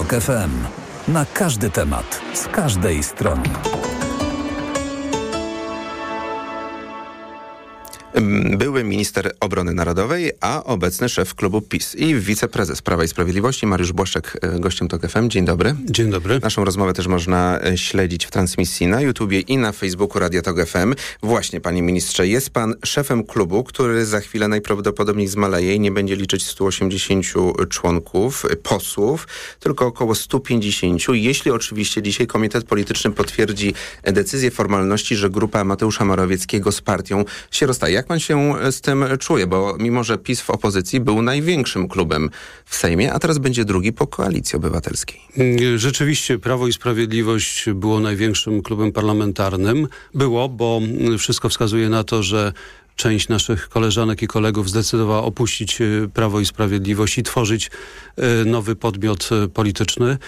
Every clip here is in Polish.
TOK FM. Na każdy temat, z każdej strony. Były minister obrony narodowej, a obecny szef klubu PiS i wiceprezes Prawa i Sprawiedliwości Mariusz Błaszczak, gościem TOK FM. Dzień dobry. Dzień dobry. Naszą rozmowę też można śledzić w transmisji na YouTubie i na Facebooku Radia TOK FM. Właśnie, panie ministrze, jest pan szefem klubu, który za chwilę najprawdopodobniej zmaleje i nie będzie liczyć 180 członków, posłów, tylko około 150. Jeśli oczywiście dzisiaj komitet polityczny potwierdzi decyzję formalności, że grupa Mateusza Morawieckiego z partią się rozstaje. Jak pan się z tym czuje? Bo mimo, że PiS w opozycji był największym klubem w Sejmie, a teraz będzie drugi po Koalicji Obywatelskiej. Rzeczywiście Prawo i Sprawiedliwość było największym klubem parlamentarnym. Było, bo wszystko wskazuje na to, że część naszych koleżanek i kolegów zdecydowała opuścić Prawo i Sprawiedliwość i tworzyć nowy podmiot polityczny.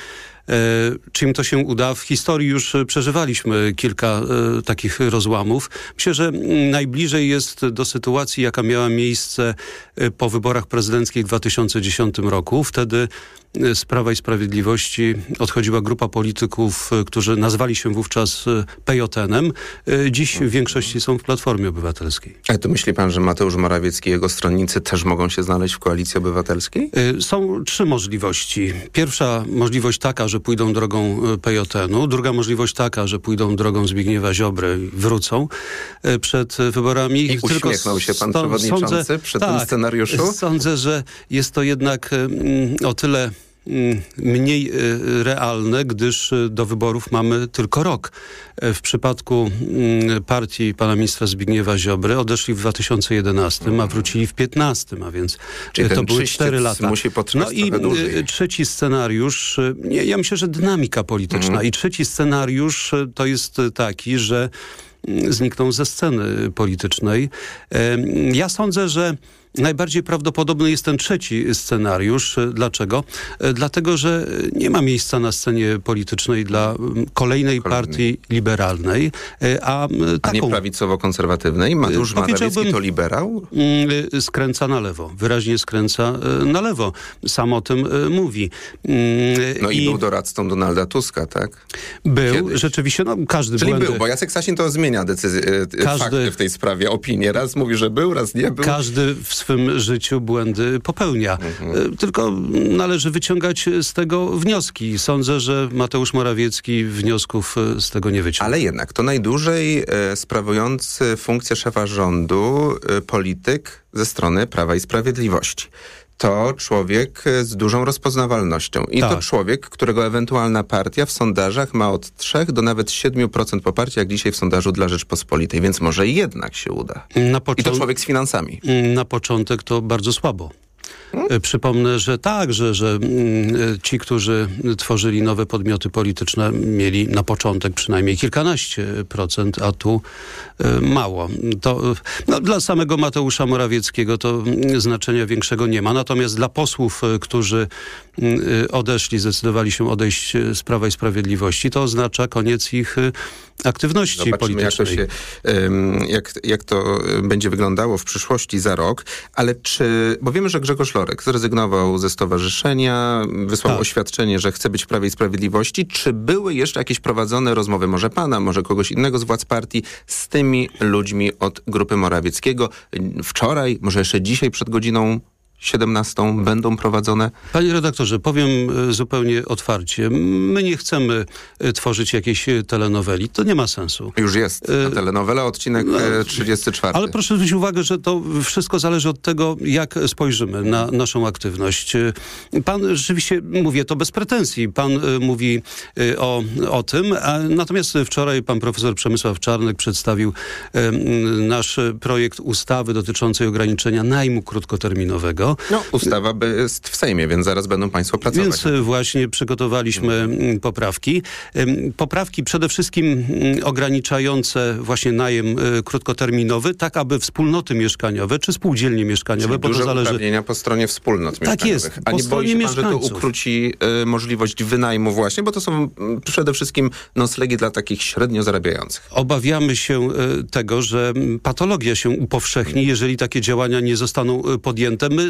Czy im to się uda? W historii już przeżywaliśmy kilka takich rozłamów. Myślę, że najbliżej jest do sytuacji, jaka miała miejsce po wyborach prezydenckich w 2010 roku. Wtedy z Prawa i Sprawiedliwości odchodziła grupa polityków, którzy nazwali się wówczas PJN-em. Dziś w większości są w Platformie Obywatelskiej. A to myśli pan, że Mateusz Morawiecki i jego stronnicy też mogą się znaleźć w Koalicji Obywatelskiej? Są trzy możliwości. Pierwsza możliwość taka, że pójdą drogą PJN-u. Druga możliwość taka, że pójdą drogą Zbigniewa Ziobry i wrócą przed wyborami. I uśmiechnął się pan przewodniczący przy tym scenariuszu? Sądzę, że jest to jednak o tyle mniej realne, gdyż do wyborów mamy tylko rok. W przypadku partii pana ministra Zbigniewa Ziobry odeszli w 2011, a wrócili w 2015, a więc czyli to były 4 lata. Musi potrwać trochę dłużej. Trzeci scenariusz, ja myślę, że dynamika polityczna i trzeci scenariusz to jest taki, że znikną ze sceny politycznej. Ja sądzę, że najbardziej prawdopodobny jest ten trzeci scenariusz. Dlaczego? Dlatego, że nie ma miejsca na scenie politycznej dla kolejnej partii liberalnej, a nie prawicowo-konserwatywnej? Mateusz Morawiecki to liberał? Skręca na lewo. Wyraźnie skręca na lewo. Sam o tym mówi. I był doradcą Donalda Tuska, tak? Był. Kiedyś. Rzeczywiście, każdy Czyli błędy. był, bo Jacek Sasin to zmienia fakty w tej sprawie, opinię. Raz mówi, że był, raz nie był. Każdy w swym życiu błędy popełnia. Tylko należy wyciągać z tego wnioski. Sądzę, że Mateusz Morawiecki wniosków z tego nie wyciąga. Ale jednak to najdłużej sprawujący funkcję szefa rządu polityk ze strony Prawa i Sprawiedliwości. To człowiek z dużą rozpoznawalnością. I to człowiek, którego ewentualna partia w sondażach ma od 3 do nawet 7% poparcia, jak dzisiaj w sondażu dla Rzeczpospolitej. Więc może jednak się uda. I to człowiek z finansami. Na początek to bardzo słabo. Przypomnę, że że ci, którzy tworzyli nowe podmioty polityczne, mieli na początek przynajmniej kilkanaście procent, a tu mało. To dla samego Mateusza Morawieckiego to znaczenia większego nie ma. Natomiast dla posłów, którzy zdecydowali się odejść z Prawa i Sprawiedliwości, to oznacza koniec ich aktywności politycznej. Jak to będzie wyglądało w przyszłości za rok, ale bo wiemy, że Grzegorz Lorek zrezygnował ze stowarzyszenia, wysłał oświadczenie, że chce być w Prawie i Sprawiedliwości. Czy były jeszcze jakieś prowadzone rozmowy, może pana, może kogoś innego z władz partii, z tymi ludźmi od grupy Morawieckiego? Wczoraj, może jeszcze dzisiaj przed godziną 17 będą prowadzone? Panie redaktorze, powiem zupełnie otwarcie. My nie chcemy tworzyć jakiejś telenoweli. To nie ma sensu. Już jest telenowela, odcinek 34. Ale proszę zwrócić uwagę, że to wszystko zależy od tego, jak spojrzymy na naszą aktywność. Pan rzeczywiście, mówię to bez pretensji, pan mówi o tym, natomiast wczoraj pan profesor Przemysław Czarnek przedstawił nasz projekt ustawy dotyczącej ograniczenia najmu krótkoterminowego. Ustawa jest w Sejmie, więc zaraz będą państwo pracować. Więc właśnie przygotowaliśmy poprawki. Poprawki przede wszystkim ograniczające właśnie najem krótkoterminowy, tak aby wspólnoty mieszkaniowe czy spółdzielnie mieszkaniowe, czyli bo duże to zależy... uprawnienia po stronie wspólnot mieszkaniowych. Tak jest, a nie boi się pan, że to ukróci możliwość wynajmu właśnie, bo to są przede wszystkim noclegi dla takich średnio zarabiających. Obawiamy się tego, że patologia się upowszechni, jeżeli takie działania nie zostaną podjęte. My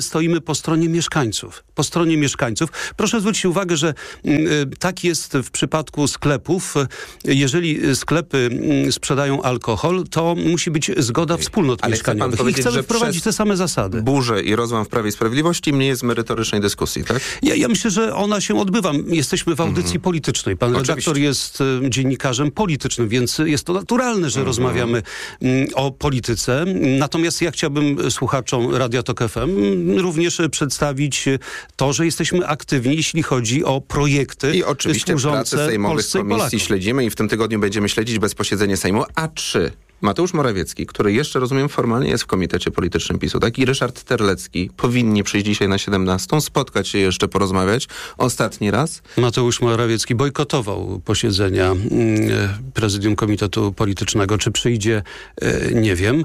stoimy po stronie mieszkańców. Po stronie mieszkańców. Proszę zwrócić uwagę, że tak jest w przypadku sklepów. Jeżeli sklepy sprzedają alkohol, to musi być zgoda wspólnot mieszkaniowych. I chcemy wprowadzić te same zasady. Burzę i rozłam w Prawie i Sprawiedliwości mniej jest merytorycznej dyskusji, tak? Ja myślę, że ona się odbywa. Jesteśmy w audycji politycznej. Pan redaktor jest dziennikarzem politycznym, więc jest to naturalne, że rozmawiamy o polityce. Natomiast ja chciałbym słuchaczom Radia Tok FM również przedstawić to, że jesteśmy aktywni, jeśli chodzi o projekty i oczywiście służące prace sejmowych Polsce komisji śledzimy i w tym tygodniu będziemy śledzić bez posiedzenia Sejmu. A czy Mateusz Morawiecki, który jeszcze, rozumiem, formalnie jest w komitecie politycznym PiS-u, tak? I Ryszard Terlecki powinni przyjść dzisiaj na 17, spotkać się jeszcze, porozmawiać ostatni raz? Mateusz Morawiecki bojkotował posiedzenia prezydium Komitetu Politycznego. Czy przyjdzie? Nie wiem.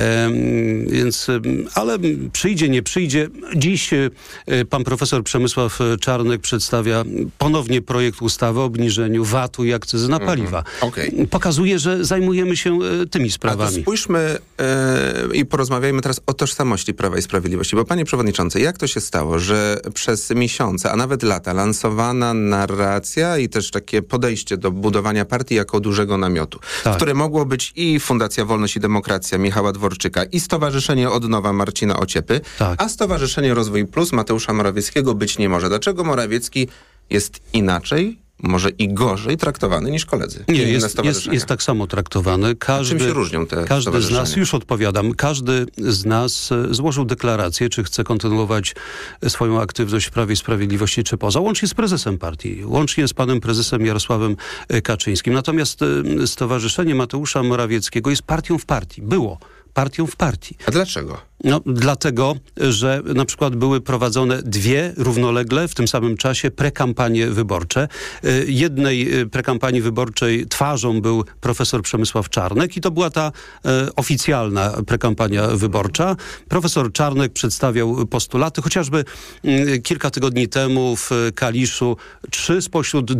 Ale przyjdzie, nie przyjdzie. Dziś pan profesor Przemysław Czarnek przedstawia ponownie projekt ustawy o obniżeniu VAT-u i akcyzy na paliwa. Pokazuje, że zajmujemy się tymi sprawami. A to spójrzmy i porozmawiajmy teraz o tożsamości Prawa i Sprawiedliwości. Bo panie przewodniczący, jak to się stało, że przez miesiące, a nawet lata lansowana narracja i też takie podejście do budowania partii jako dużego namiotu, w które mogło być i Fundacja Wolność i Demokracja Michała Dworczyka, i Stowarzyszenie Odnowa Marcina Ociepy, a Stowarzyszenie Rozwój Plus Mateusza Morawieckiego być nie może. Dlaczego Morawiecki jest inaczej, może i gorzej traktowany niż koledzy? Nie, jest tak samo traktowany. Czym się różnią te każdy z nas, już odpowiadam, każdy z nas złożył deklarację, czy chce kontynuować swoją aktywność w Prawie i Sprawiedliwości, czy poza, łącznie z prezesem partii, łącznie z panem prezesem Jarosławem Kaczyńskim. Natomiast Stowarzyszenie Mateusza Morawieckiego jest partią w partii. Było partią w partii. A dlaczego? No, dlatego, że na przykład były prowadzone dwie równolegle w tym samym czasie prekampanie wyborcze. Jednej prekampanii wyborczej twarzą był profesor Przemysław Czarnek i to była ta oficjalna prekampania wyborcza. Profesor Czarnek przedstawiał postulaty, chociażby kilka tygodni temu w Kaliszu 3 spośród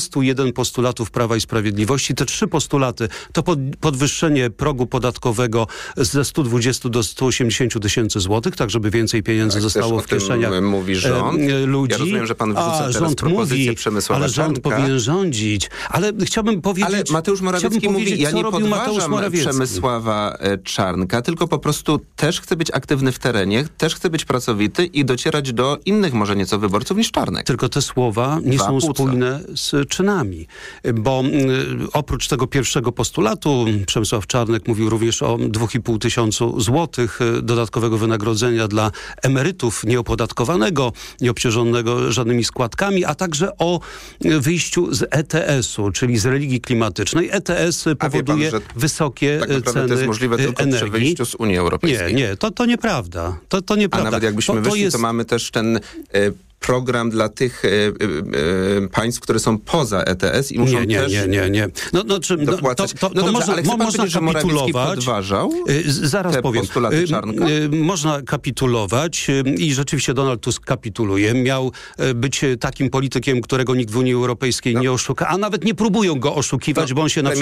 21 postulatów Prawa i Sprawiedliwości. Te 3 postulaty to podwyższenie progu podatkowego ze 120 do 180 tysięcy złotych, tak żeby więcej pieniędzy zostało w kieszeniach mówi rząd. Ludzi. Ja rozumiem, że pan wrzuca teraz propozycję Przemysława Czarnka. Ale rząd powinien rządzić. Ale chciałbym powiedzieć... Ale Mateusz Morawiecki mówi, ja nie podważam Przemysława Czarnka, tylko po prostu też chce być aktywny w terenie, też chce być pracowity i docierać do innych może nieco wyborców niż Czarnek. Tylko te słowa nie są spójne z czynami. Bo oprócz tego pierwszego postulatu Przemysław Czarnek mówił również o 2,5 tysiąca złotych dodatkowego wynagrodzenia dla emerytów nieopodatkowanego, nieobciążonego żadnymi składkami, a także o wyjściu z ETS-u, czyli z religii klimatycznej. ETS powoduje wysokie tak naprawdę ceny to jest możliwe tylko energii. przy wyjściu z Unii Europejskiej. Nie, to nieprawda. To nieprawda. A nawet jakbyśmy wyszli, to mamy też ten program dla tych państw, które są poza ETS i muszą też dopłacać. Ale chce pan powiedzieć, że Morawiecki podważał te postulaty Czarnka? Można kapitulować i rzeczywiście Donald Tusk kapituluje. Miał być takim politykiem, którego nikt w Unii Europejskiej nie oszuka, a nawet nie próbują go oszukiwać, bo on się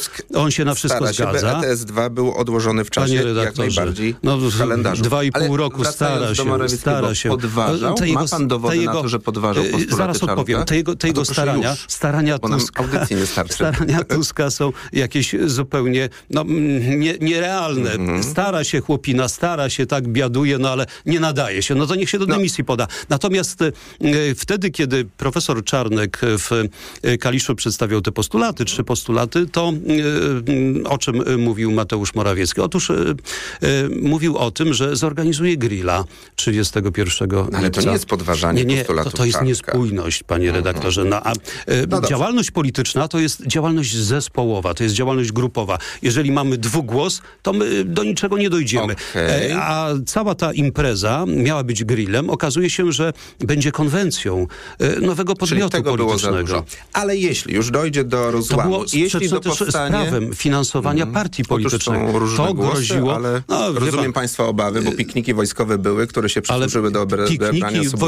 na wszystko zgadza. ETS-2 był odłożony w czasie, jak najbardziej w kalendarzu. 2,5 roku stara się. Podważał? Ma pan dowody na to, że podważał postulaty zaraz odpowiem. Te jego starania Tuska są jakieś zupełnie nierealne. Stara się chłopina, tak biaduje, ale nie nadaje się. To niech się do dymisji poda. Natomiast wtedy, kiedy profesor Czarnek w Kaliszu przedstawiał te postulaty, 3 postulaty, to o czym mówił Mateusz Morawiecki? Otóż mówił o tym, że zorganizuje grilla 31 lipca. Ale to nie jest podważanie postulatów to jest niespójność, panie redaktorze. Działalność polityczna to jest działalność zespołowa, to jest działalność grupowa. Jeżeli mamy dwugłos, to my do niczego nie dojdziemy. A cała ta impreza miała być grillem. Okazuje się, że będzie konwencją nowego podmiotu politycznego. Ale jeśli już dojdzie do rozłamu, jeśli do powstania... z prawem finansowania partii politycznej. To groziło... Ale rozumiem państwa obawy, bo pikniki wojskowe były, które się przysłużyły do odebrania subwencji. Wojskowe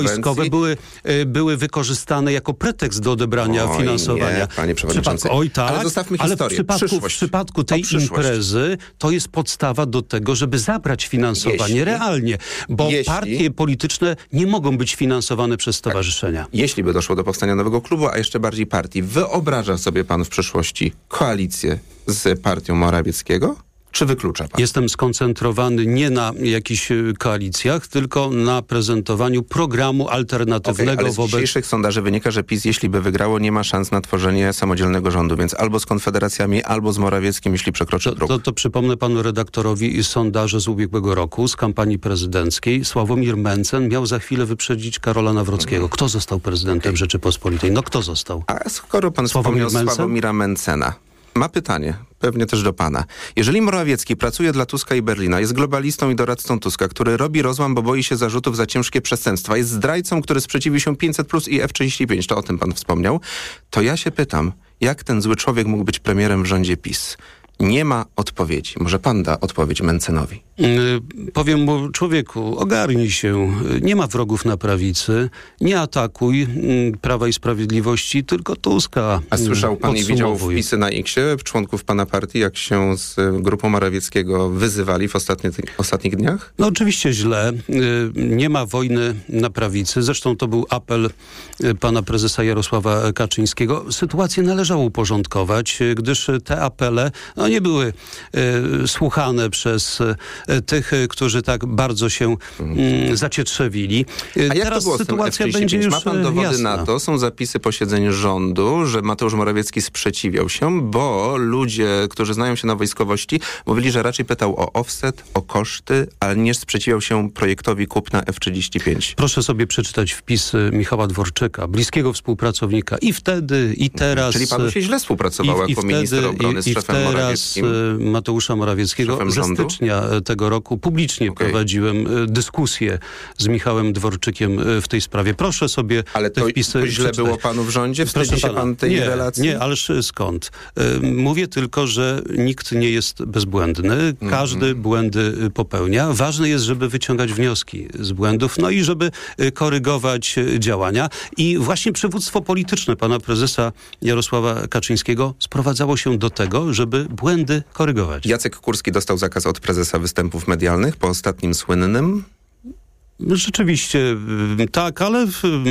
były wykorzystane jako pretekst do odebrania finansowania. Nie, panie przewodniczący. Ale zostawmy historię. W przypadku tej imprezy to jest podstawa do tego, żeby zabrać finansowanie realnie, bo partie polityczne nie mogą być finansowane przez stowarzyszenia. Jeśli by doszło do powstania nowego klubu, a jeszcze bardziej partii, wyobraża sobie pan w przyszłości koalicję z partią Morawieckiego? Czy wyklucza pan? Jestem skoncentrowany nie na jakichś koalicjach, tylko na prezentowaniu programu alternatywnego ale z dzisiejszych sondaży wynika, że PiS, jeśli by wygrało, nie ma szans na tworzenie samodzielnego rządu, więc albo z Konfederacjami, albo z Morawieckim, jeśli przekroczy próg. To przypomnę panu redaktorowi sondaże z ubiegłego roku, z kampanii prezydenckiej. Sławomir Mencen miał za chwilę wyprzedzić Karola Nawrockiego. Kto został prezydentem Rzeczypospolitej? No kto został? A skoro pan wspomniał Sławomira Mencena, ma pytanie, pewnie też do pana. Jeżeli Morawiecki pracuje dla Tuska i Berlina, jest globalistą i doradcą Tuska, który robi rozłam, bo boi się zarzutów za ciężkie przestępstwa, jest zdrajcą, który sprzeciwił się 500+ i F-35, to o tym pan wspomniał, to ja się pytam, jak ten zły człowiek mógł być premierem w rządzie PiS? Nie ma odpowiedzi. Może pan da odpowiedź Mencenowi? Powiem mu, człowieku, ogarnij się. Nie ma wrogów na prawicy. Nie atakuj Prawa i Sprawiedliwości, tylko Tuska. A słyszał pan i widział wpisy na X-ie członków pana partii, jak się z grupą Morawieckiego wyzywali w ostatnich dniach? No oczywiście źle. Nie ma wojny na prawicy. Zresztą to był apel pana prezesa Jarosława Kaczyńskiego. Sytuację należało uporządkować, gdyż te apele nie były słuchane przez tych, którzy tak bardzo się zacietrzewili. A jak teraz to było sytuacja będzie już ma pan dowody jasna. Na to? Są zapisy posiedzeń rządu, że Mateusz Morawiecki sprzeciwiał się, bo ludzie, którzy znają się na wojskowości, mówili, że raczej pytał o offset, o koszty, ale nie sprzeciwiał się projektowi kupna F-35. Proszę sobie przeczytać wpisy Michała Dworczyka, bliskiego współpracownika i wtedy, i teraz. Czyli panu się źle współpracował jako minister obrony z szefem Morawieckim. Mateusza Morawieckiego ze stycznia tego roku publicznie prowadziłem dyskusję z Michałem Dworczykiem w tej sprawie. Proszę sobie te wpisy to źle było panu w rządzie? Wstydzi się pan tej relacji? Nie, ależ skąd? Mówię tylko, że nikt nie jest bezbłędny. Każdy błędy popełnia. Ważne jest, żeby wyciągać wnioski z błędów, no i żeby korygować działania. I właśnie przywództwo polityczne pana prezesa Jarosława Kaczyńskiego sprowadzało się do tego, żeby błędy korygować. Jacek Kurski dostał zakaz od prezesa występów medialnych po ostatnim słynnym. Rzeczywiście tak, ale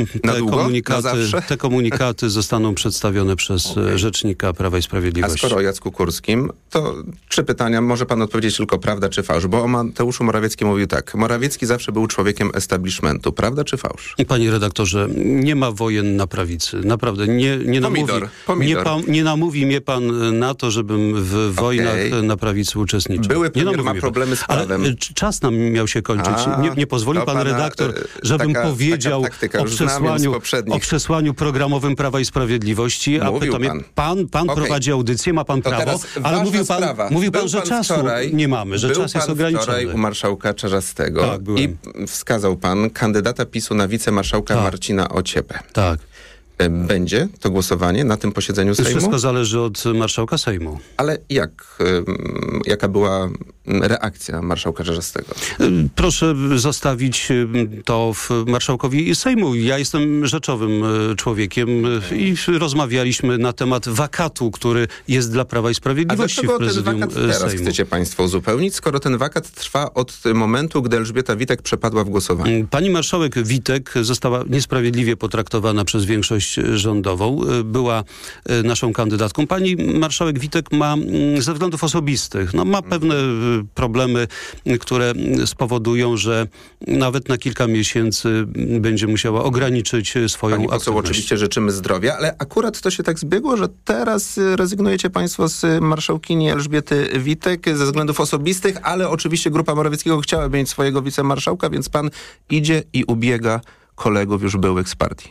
te komunikaty zostaną przedstawione przez rzecznika Prawa i Sprawiedliwości. A skoro o Jacku Kurskim, to 3 pytania. Może pan odpowiedzieć tylko prawda czy fałsz? Bo o Mateuszu Morawieckim mówił tak. Morawiecki zawsze był człowiekiem establishmentu. Prawda czy fałsz? Panie redaktorze, nie ma wojen na prawicy. Naprawdę. Nie namówi mnie pan na to, żebym w wojnach na prawicy uczestniczył. Były premier ma problemy z prawem. Ale czas nam miał się kończyć. Nie pozwolił pan redaktor, żebym powiedział o przesłaniu programowym Prawa i Sprawiedliwości, a pytam, pan prowadzi audycję, ma pan prawo, ale mówił pan, że czasu nie mamy, że czas jest ograniczony. Był pan wczoraj u marszałka Czarzastego i wskazał pan kandydata PiS-u na wicemarszałka Marcina Ociepę. Tak. Będzie to głosowanie na tym posiedzeniu Sejmu? Wszystko zależy od marszałka Sejmu. Ale jaka była reakcja marszałka Czarzastego? Proszę zostawić to marszałkowi Sejmu. Ja jestem rzeczowym człowiekiem i rozmawialiśmy na temat wakatu, który jest dla Prawa i Sprawiedliwości w prezydium Sejmu. A dlaczego ten wakat teraz chcecie państwo uzupełnić, skoro ten wakat trwa od momentu, gdy Elżbieta Witek przepadła w głosowaniu? Pani marszałek Witek została niesprawiedliwie potraktowana przez większość rządową. Była naszą kandydatką. Pani marszałek Witek ma ze względów osobistych, ma pewne problemy, które spowodują, że nawet na kilka miesięcy będzie musiała ograniczyć swoją aktywność. Pani poseł, oczywiście życzymy zdrowia, ale akurat to się tak zbiegło, że teraz rezygnujecie państwo z marszałkini Elżbiety Witek ze względów osobistych, ale oczywiście grupa Morawieckiego chciałaby mieć swojego wicemarszałka, więc pan idzie i ubiega kolegów już byłych z partii.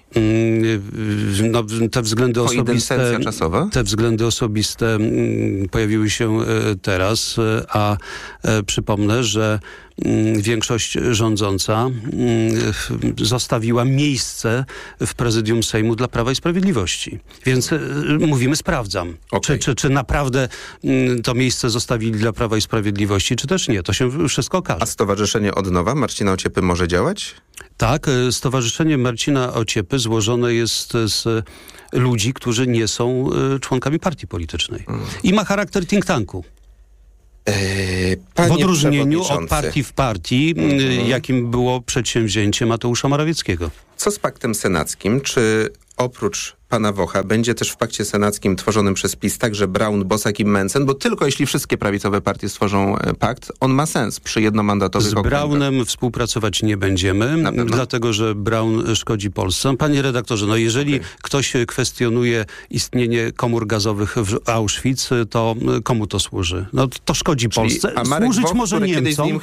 Te względy osobiste, czasowa? Te względy osobiste pojawiły się teraz, a przypomnę, że większość rządząca zostawiła miejsce w prezydium Sejmu dla Prawa i Sprawiedliwości. Więc mówimy, sprawdzam. Okay. Czy naprawdę to miejsce zostawili dla Prawa i Sprawiedliwości, czy też nie. To się wszystko okaże. A Stowarzyszenie Odnowa Marcina Ociepy może działać? Tak, Stowarzyszenie Marcina Ociepy złożone jest z ludzi, którzy nie są członkami partii politycznej. I ma charakter think tanku. W odróżnieniu od partii w partii, jakim było przedsięwzięcie Mateusza Morawieckiego. Co z paktem senackim? Czy oprócz pana Wocha będzie też w pakcie senackim tworzonym przez PiS także Braun, Bosak i Mencen? Bo tylko jeśli wszystkie prawicowe partie stworzą pakt, on ma sens przy jednomandatowych okręgach. Z Braunem współpracować nie będziemy, dlatego że Braun szkodzi Polsce. Panie redaktorze, no jeżeli ktoś kwestionuje istnienie komór gazowych w Auschwitz, to komu to służy? No to szkodzi Polsce. Służyć Woch, może Niemcom,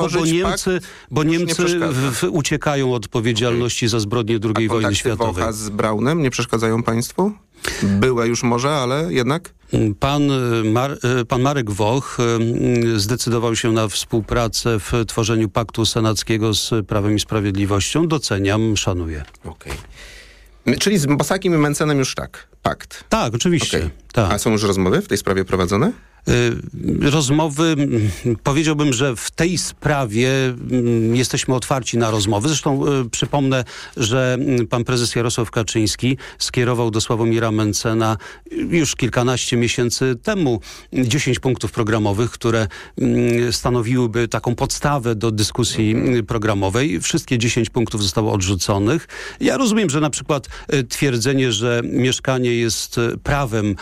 bo Niemcy uciekają od odpowiedzialności za zbrodnie II wojny światowej. Wocha z Braunem nie przeszkadzają państwu? Była już może, ale jednak? Pan Marek Woch zdecydował się na współpracę w tworzeniu paktu senackiego z Prawem i Sprawiedliwością. Doceniam, szanuję. Okej. Czyli z Bosakiem i Mencenem już tak? Pakt? Tak, oczywiście. Okay. Tak. A są już rozmowy w tej sprawie prowadzone? Rozmowy, powiedziałbym, że w tej sprawie jesteśmy otwarci na rozmowy. Zresztą przypomnę, że pan prezes Jarosław Kaczyński skierował do Sławomira Mencena już kilkanaście miesięcy temu 10 punktów programowych, które stanowiłyby taką podstawę do dyskusji programowej. Wszystkie 10 punktów zostało odrzuconych. Ja rozumiem, że na przykład twierdzenie, że mieszkanie jest prawem,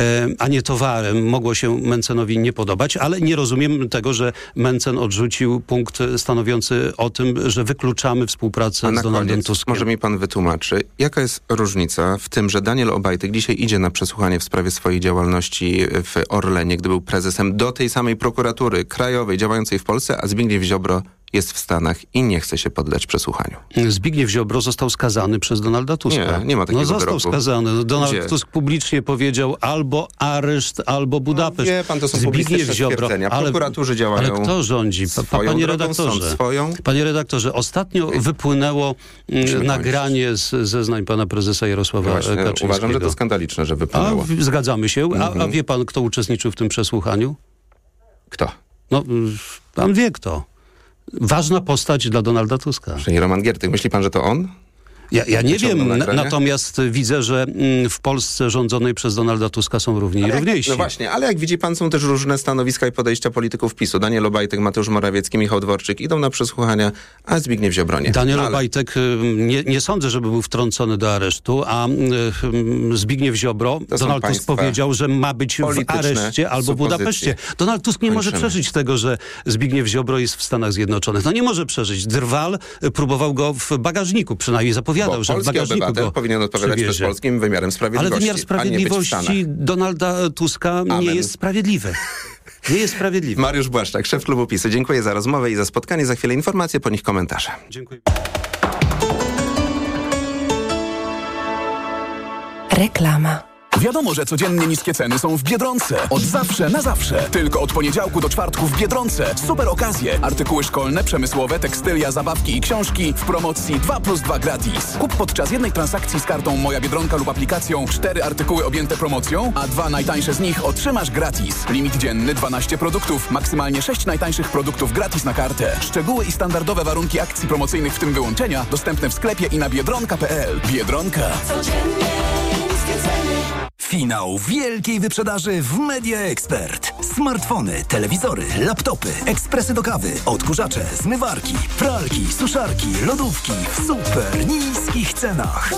a nie towarem, mogło się Mencenowi nie podobać, ale nie rozumiem tego, że Mencen odrzucił punkt stanowiący o tym, że wykluczamy współpracę z Donaldem Tuskiem. Może mi pan wytłumaczy, jaka jest różnica w tym, że Daniel Obajtek dzisiaj idzie na przesłuchanie w sprawie swojej działalności w Orlenie, gdy był prezesem, do tej samej prokuratury krajowej działającej w Polsce, a Zbigniew Ziobro jest w Stanach i nie chce się poddać przesłuchaniu. Zbigniew Ziobro został skazany przez Donalda Tuska. Nie ma takiego został wyroku. skazany. Donald Tusk publicznie powiedział albo areszt, albo Budapeszt. Wie pan, to są publicystyczne stwierdzenia. Prokuraturzy działają. Ale kto rządzi? Panie redaktorze. Panie redaktorze, ostatnio wypłynęło nagranie z zeznań pana prezesa Jarosława Kaczyńskiego. Uważam, że to skandaliczne, że wypłynęło. Zgadzamy się. A wie pan, kto uczestniczył w tym przesłuchaniu? Kto? No, pan wie kto. Ważna postać dla Donalda Tuska. Czyli Roman Giertych. Myśli pan, że to on? Ja nie wiem, natomiast widzę, że w Polsce rządzonej przez Donalda Tuska są równi i równiejsi. No właśnie, ale jak widzi pan, są też różne stanowiska i podejścia polityków PiS-u. Daniel Obajtek, Mateusz Morawiecki, Michał Dworczyk idą na przesłuchania, a Zbigniew Ziobro nie. Daniel Obajtek nie sądzę, żeby był wtrącony do aresztu, a Zbigniew Ziobro, Donald Tusk powiedział, że ma być w areszcie albo w Budapeszcie. Donald Tusk nie może przeżyć tego, że Zbigniew Ziobro jest w Stanach Zjednoczonych. No nie może przeżyć. Drwal próbował go w bagażniku, przynajmniej zapowiadał. Bo że polski obywatel powinien odpowiadać przed polskim wymiarem sprawiedliwości. Ale wymiar sprawiedliwości Donalda Tuska nie jest sprawiedliwy. Nie jest sprawiedliwy. Mariusz Błaszczak, szef klubu PiS-u. Dziękuję za rozmowę i za spotkanie. Za chwilę informacje, po nich komentarze. Dziękuję. Reklama. Wiadomo, że codziennie niskie ceny są w Biedronce. Od zawsze na zawsze. Tylko od poniedziałku do czwartku w Biedronce. Super okazje. Artykuły szkolne, przemysłowe, tekstylia, zabawki i książki w promocji 2+2 gratis. Kup podczas jednej transakcji z kartą Moja Biedronka lub aplikacją 4 artykuły objęte promocją, a 2 najtańsze z nich otrzymasz gratis. Limit dzienny 12 produktów. Maksymalnie 6 najtańszych produktów gratis na kartę. Szczegóły i standardowe warunki akcji promocyjnych, w tym wyłączenia, dostępne w sklepie i na biedronka.pl. Biedronka. Codziennie niskie ceny. Finał wielkiej wyprzedaży w Media Expert. Smartfony, telewizory, laptopy, ekspresy do kawy, odkurzacze, zmywarki, pralki, suszarki, lodówki w super niskich cenach.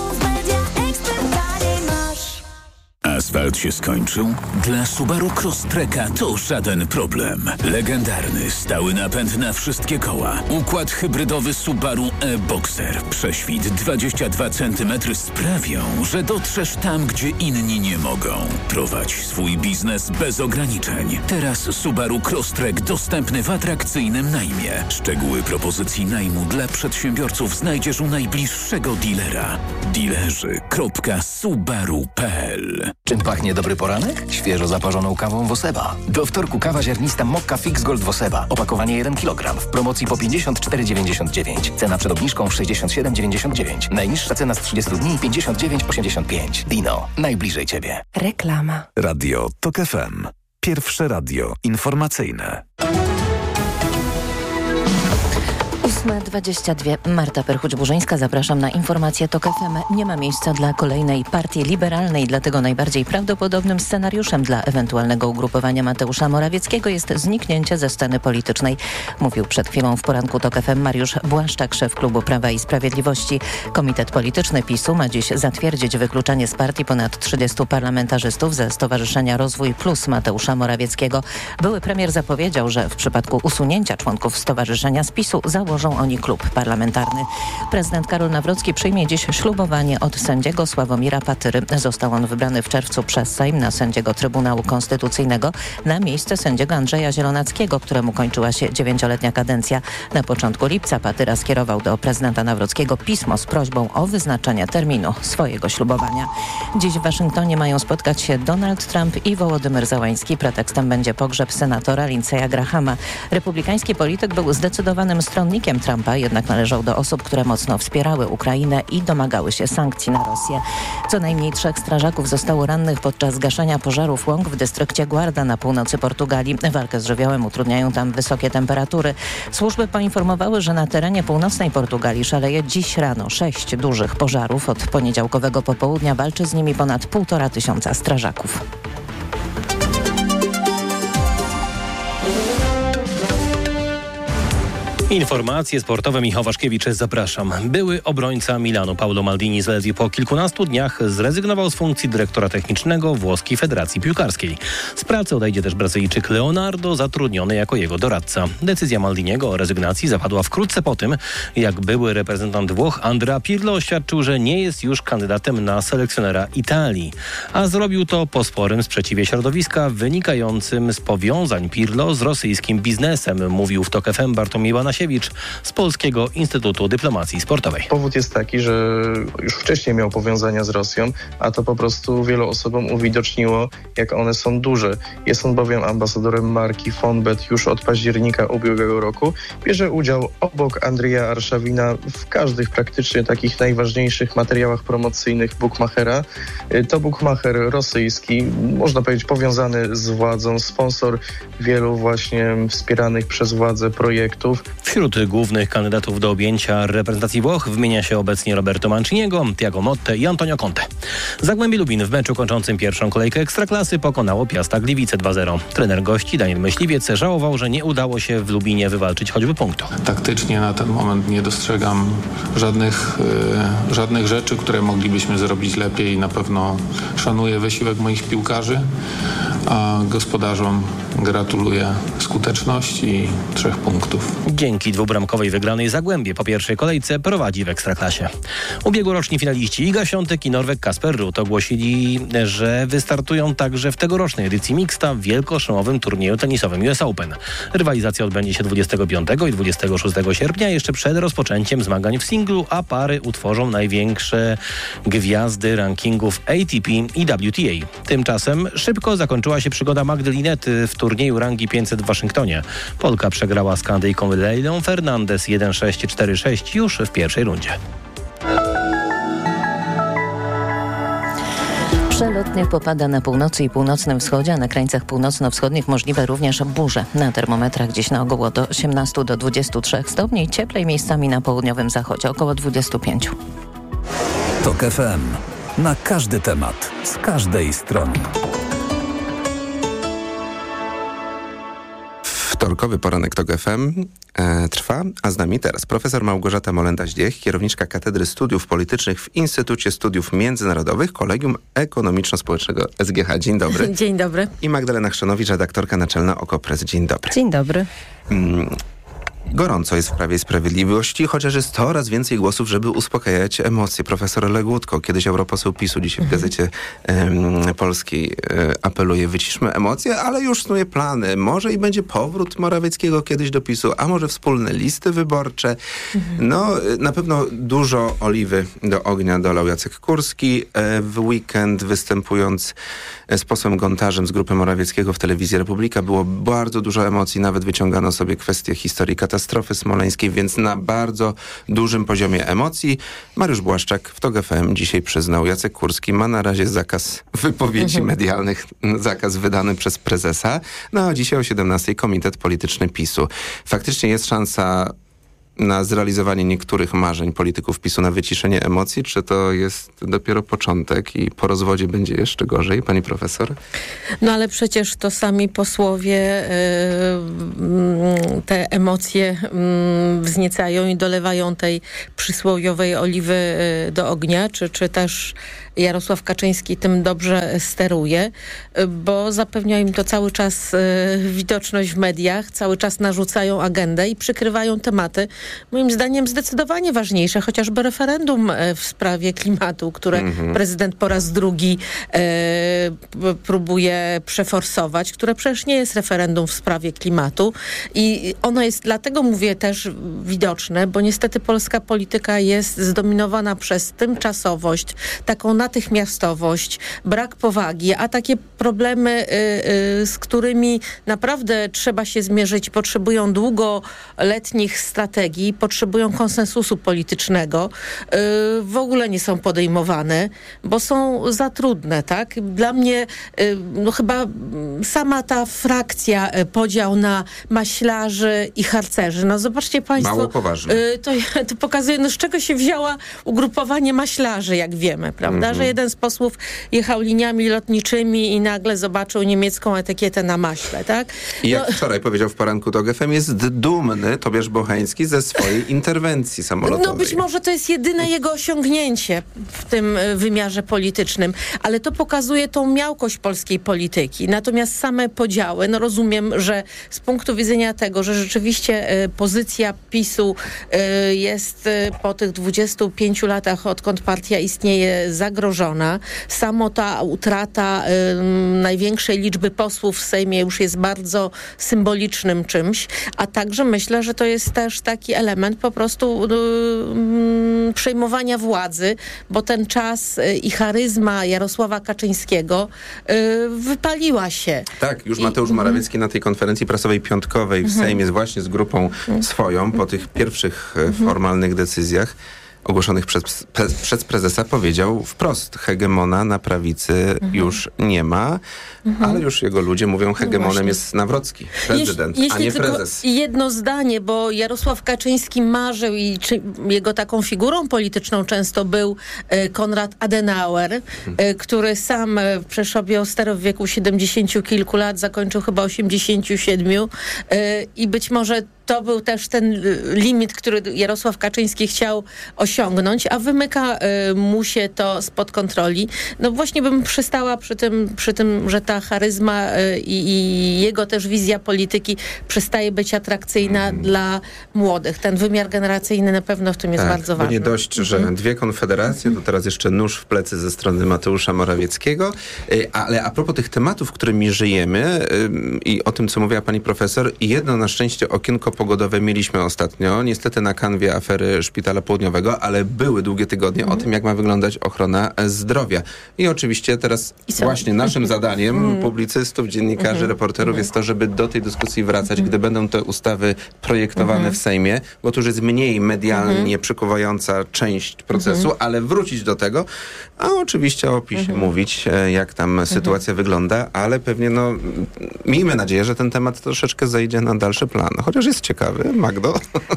Asfalt się skończył? Dla Subaru Crosstreka to żaden problem. Legendarny, stały napęd na wszystkie koła. Układ hybrydowy Subaru e-Boxer. Prześwit 22 cm sprawią, że dotrzesz tam, gdzie inni nie mogą. Prowadź swój biznes bez ograniczeń. Teraz Subaru Crosstrek dostępny w atrakcyjnym najmie. Szczegóły propozycji najmu dla przedsiębiorców znajdziesz u najbliższego dealera. Dealerzy.subaru.pl. Czy Czym pachnie dobry poranek? Świeżo zaparzoną kawą Woseba. Do wtorku kawa ziarnista Mokka Fix Gold Woseba. Opakowanie 1 kg. W promocji po 54,99. Cena przed obniżką 67,99. Najniższa cena z 30 dni 59,85. Dino. Najbliżej Ciebie. Reklama. Radio TOK FM. Pierwsze radio informacyjne. 8:22. Marta Perchuć-Burzyńska, zapraszam na informację TOK FM. Nie ma miejsca dla kolejnej partii liberalnej, dlatego najbardziej prawdopodobnym scenariuszem dla ewentualnego ugrupowania Mateusza Morawieckiego jest zniknięcie ze sceny politycznej. Mówił przed chwilą w poranku TOK FM Mariusz Błaszczak, szef klubu Prawa i Sprawiedliwości. Komitet Polityczny PiS-u ma dziś zatwierdzić wykluczenie z partii ponad 30 parlamentarzystów ze Stowarzyszenia Rozwój Plus Mateusza Morawieckiego. Były premier zapowiedział, że w przypadku usunięcia członków stowarzyszenia z PiS-u założą oni klub parlamentarny. Prezydent Karol Nawrocki przyjmie dziś ślubowanie od sędziego Sławomira Patyry. Został on wybrany w czerwcu przez Sejm na sędziego Trybunału Konstytucyjnego na miejsce sędziego Andrzeja Zielonackiego, któremu kończyła się 9-letnia kadencja. Na początku lipca Patyra skierował do prezydenta Nawrockiego pismo z prośbą o wyznaczenie terminu swojego ślubowania. Dziś w Waszyngtonie mają spotkać się Donald Trump i Wołodymyr Zełański. Pretekstem będzie pogrzeb senatora Lindsey'a Grahama. Republikański polityk był zdecydowanym stronnikiem Trumpa, jednak należał do osób, które mocno wspierały Ukrainę i domagały się sankcji na Rosję. Co najmniej 3 strażaków zostało rannych podczas gaszenia pożarów łąk w dystrykcie Guarda na północy Portugalii. Walkę z żywiołem utrudniają tam wysokie temperatury. Służby poinformowały, że na terenie północnej Portugalii szaleje dziś rano 6 dużych pożarów. Od poniedziałkowego popołudnia walczy z nimi ponad 1500 strażaków. Informacje sportowe. Michał Waszkiewicz, zapraszam. Były obrońca Milanu Paolo Maldini z Lazio po kilkunastu dniach zrezygnował z funkcji dyrektora technicznego Włoskiej Federacji Piłkarskiej. Z pracy odejdzie też Brazylijczyk Leonardo, zatrudniony jako jego doradca. Decyzja Maldiniego o rezygnacji zapadła wkrótce po tym, jak były reprezentant Włoch Andrea Pirlo oświadczył, że nie jest już kandydatem na selekcjonera Italii. A zrobił to po sporym sprzeciwie środowiska wynikającym z powiązań Pirlo z rosyjskim biznesem, mówił w TOK FM Bartłomiej Banasiewicz z Polskiego Instytutu Dyplomacji Sportowej. Powód jest taki, że już wcześniej miał powiązania z Rosją, a to po prostu wielu osobom uwidoczniło, jak one są duże. Jest on bowiem ambasadorem marki Fonbet już od października ubiegłego roku. Bierze udział obok Andrija Arszawina w każdych praktycznie takich najważniejszych materiałach promocyjnych bookmachera. To bookmacher rosyjski, można powiedzieć powiązany z władzą, sponsor wielu właśnie wspieranych przez władzę projektów. Wśród głównych kandydatów do objęcia reprezentacji Włoch wymienia się obecnie Roberto Manciniego, Thiago Motte i Antonio Conte. Zagłębie Lubin w meczu kończącym pierwszą kolejkę Ekstraklasy pokonało Piasta Gliwice 2-0. Trener gości Daniel Myśliwiec żałował, że nie udało się w Lubinie wywalczyć choćby punktu. Taktycznie na ten moment nie dostrzegam żadnych rzeczy, które moglibyśmy zrobić lepiej. Na pewno szanuję wysiłek moich piłkarzy, a gospodarzom gratuluję skuteczności i 3 punktów. Dzięki dwubramkowej wygranej Zagłębie po pierwszej kolejce prowadzi w Ekstraklasie. Ubiegłoroczni finaliści Iga Świątek i Norweg Kasper Ruud ogłosili, że wystartują także w tegorocznej edycji mixta w wielkoszlemowym turnieju tenisowym US Open. Rywalizacja odbędzie się 25 i 26 sierpnia, jeszcze przed rozpoczęciem zmagań w singlu, a pary utworzą największe gwiazdy rankingów ATP i WTA. Tymczasem szybko zakończyła się przygoda Magdy Linety w turnieju rangi 500 w Waszyngtonie. Polka przegrała z Kanadyjką Leilą Fernandez 1-6, 4-6 już w pierwszej rundzie. Przelotnych popada na północy i północnym wschodzie, a na krańcach północno-wschodnich możliwe również burze. Na termometrach dziś na ogół od 18 do 23 stopni, cieplej miejscami na południowym zachodzie, około 25. TOK FM. Na każdy temat, z każdej strony. Wtorkowy poranek TOK FM trwa, a z nami teraz profesor Małgorzata Molenda-Zdziech, kierowniczka Katedry Studiów Politycznych w Instytucie Studiów Międzynarodowych Kolegium Ekonomiczno-Społecznego SGH. Dzień dobry. Dzień dobry. I Magdalena Chrzanowicz, redaktorka naczelna OKO.press. Dzień dobry. Dzień dobry. Gorąco jest w Prawie i Sprawiedliwości, chociaż jest coraz więcej głosów, żeby uspokajać emocje. Profesor Legutko, kiedyś europoseł PiS-u, dzisiaj w Gazecie Polskiej apeluje: wyciszmy emocje, ale już snuje plany. Może i będzie powrót Morawieckiego kiedyś do PiS-u, a może wspólne listy wyborcze. No, na pewno dużo oliwy do ognia dolał Jacek Kurski. W weekend, występując z posłem Gontarzem z grupy Morawieckiego w telewizji Republika, było bardzo dużo emocji, nawet wyciągano sobie kwestię historii katastrofy smoleńskiej, więc na bardzo dużym poziomie emocji. Mariusz Błaszczak w TOG FM dzisiaj przyznał: Jacek Kurski ma na razie zakaz wypowiedzi medialnych, zakaz wydany przez prezesa. No a dzisiaj o 17:00 Komitet Polityczny PiS-u. Faktycznie jest szansa na zrealizowanie niektórych marzeń polityków PiS-u, na wyciszenie emocji, czy to jest dopiero początek i po rozwodzie będzie jeszcze gorzej, pani profesor? No ale przecież to sami posłowie te emocje wzniecają i dolewają tej przysłowiowej oliwy do ognia, czy też Jarosław Kaczyński tym dobrze steruje, bo zapewnia im to cały czas widoczność w mediach, cały czas narzucają agendę i przykrywają tematy, moim zdaniem zdecydowanie ważniejsze, chociażby referendum w sprawie klimatu, które prezydent po raz drugi próbuje przeforsować, które przecież nie jest referendum w sprawie klimatu i ono jest, dlatego mówię, też widoczne, bo niestety polska polityka jest zdominowana przez tymczasowość, taką natychmiastowość, brak powagi, a takie problemy, z którymi naprawdę trzeba się zmierzyć, potrzebują długoletnich strategii, potrzebują konsensusu politycznego, w ogóle nie są podejmowane, bo są za trudne, tak? Dla mnie no chyba sama ta frakcja, podział na maślarzy i harcerzy, no zobaczcie państwo, mało poważne. To pokazuje, no z czego się wzięła ugrupowanie maślarzy, jak wiemy, prawda? Że jeden z posłów jechał liniami lotniczymi i nagle zobaczył niemiecką etykietę na maśle, tak? I jak wczoraj powiedział w poranku TOG FM, jest dumny Tobiasz Bocheński ze swojej interwencji samolotowej. No być może to jest jedyne jego osiągnięcie w tym wymiarze politycznym, ale to pokazuje tą miałkość polskiej polityki. Natomiast same podziały, no rozumiem, że z punktu widzenia tego, że rzeczywiście pozycja PiS-u jest po tych 25 latach, odkąd partia istnieje, zagrożona. Samo ta utrata największej liczby posłów w Sejmie już jest bardzo symbolicznym czymś, a także myślę, że to jest też taki element po prostu przejmowania władzy, bo ten czas i charyzma Jarosława Kaczyńskiego wypaliła się. Tak, już Mateusz Morawiecki na tej konferencji prasowej piątkowej w Sejmie właśnie z grupą swoją po tych pierwszych formalnych decyzjach ogłoszonych przez prezesa powiedział wprost: hegemona na prawicy już nie ma, ale już jego ludzie mówią, hegemonem jest Nawrocki, prezydent, a nie prezes. Jedno zdanie, bo Jarosław Kaczyński marzył i jego taką figurą polityczną często był Konrad Adenauer, który sam przeszedł stereo w wieku 70 kilku lat, zakończył chyba 87 i być może to był też ten limit, który Jarosław Kaczyński chciał osiągnąć, a wymyka mu się to spod kontroli. No właśnie bym przystała przy tym, że ta charyzma i jego też wizja polityki przestaje być atrakcyjna dla młodych. Ten wymiar generacyjny na pewno w tym jest bardzo ważny. Nie dość, że dwie konfederacje, to teraz jeszcze nóż w plecy ze strony Mateusza Morawieckiego. Ale a propos tych tematów, którymi żyjemy i o tym, co mówiła pani profesor, jedno na szczęście okienko pogodowe mieliśmy ostatnio, niestety na kanwie afery Szpitala Południowego, ale były długie tygodnie o tym, jak ma wyglądać ochrona zdrowia. I oczywiście teraz właśnie naszym zadaniem publicystów, dziennikarzy, reporterów jest to, żeby do tej dyskusji wracać, gdy będą te ustawy projektowane w Sejmie, bo to już jest mniej medialnie przykuwająca część procesu, ale wrócić do tego, a oczywiście o PiS-ie mówić, jak tam sytuacja wygląda, ale pewnie miejmy nadzieję, że ten temat troszeczkę zejdzie na dalszy plan. Chociaż jest ciekawy. Magdo?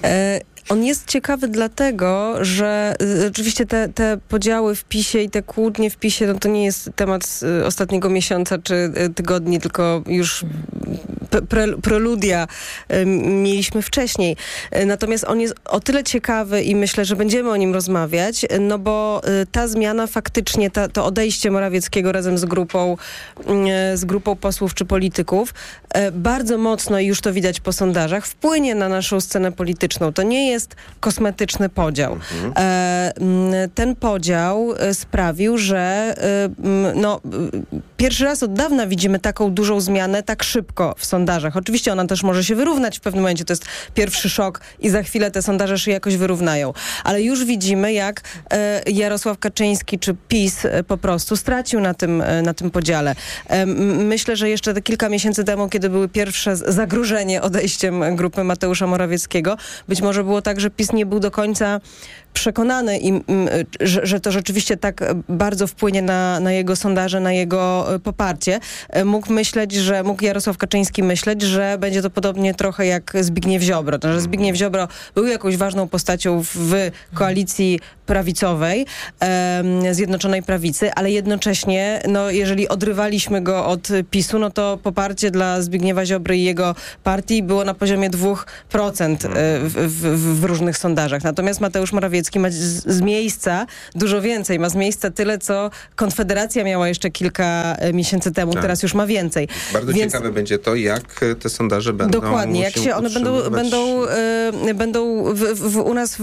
On jest ciekawy dlatego, że oczywiście te podziały w PiS-ie i te kłótnie w PiS-ie, no to nie jest temat z ostatniego miesiąca czy tygodni, tylko już preludia mieliśmy wcześniej. Natomiast on jest o tyle ciekawy i myślę, że będziemy o nim rozmawiać, no bo ta zmiana faktycznie, to odejście Morawieckiego razem z grupą posłów czy polityków bardzo mocno, i już to widać po sondażach, wpłynie na naszą scenę polityczną. To nie jest kosmetyczny podział. Ten podział sprawił, że pierwszy raz od dawna widzimy taką dużą zmianę tak szybko w sondażach. Oczywiście ona też może się wyrównać w pewnym momencie. To jest pierwszy szok i za chwilę te sondaże się jakoś wyrównają. Ale już widzimy, jak Jarosław Kaczyński czy PiS po prostu stracił na tym podziale. Myślę, że jeszcze kilka miesięcy temu, kiedy były pierwsze zagrożenie odejściem grupy Mateusza Morawieckiego, być może było tak, że PiS nie był do końca przekonany, że to rzeczywiście tak bardzo wpłynie na jego sondaże, na jego poparcie. Mógł Jarosław Kaczyński myśleć, że będzie to podobnie trochę jak Zbigniew Ziobro. Że Zbigniew Ziobro był jakąś ważną postacią w koalicji prawicowej, Zjednoczonej Prawicy, ale jednocześnie, jeżeli odrywaliśmy go od PiS-u, to poparcie dla Zbigniewa Ziobry i jego partii było na poziomie 2% w różnych sondażach. Natomiast Mateusz Morawiecki ma z miejsca dużo więcej. Ma z miejsca tyle, co Konfederacja miała jeszcze kilka miesięcy temu. Tak. Teraz już ma więcej. Bardzo ciekawe będzie to, jak te sondaże będą dokładnie, jak się one będą u nas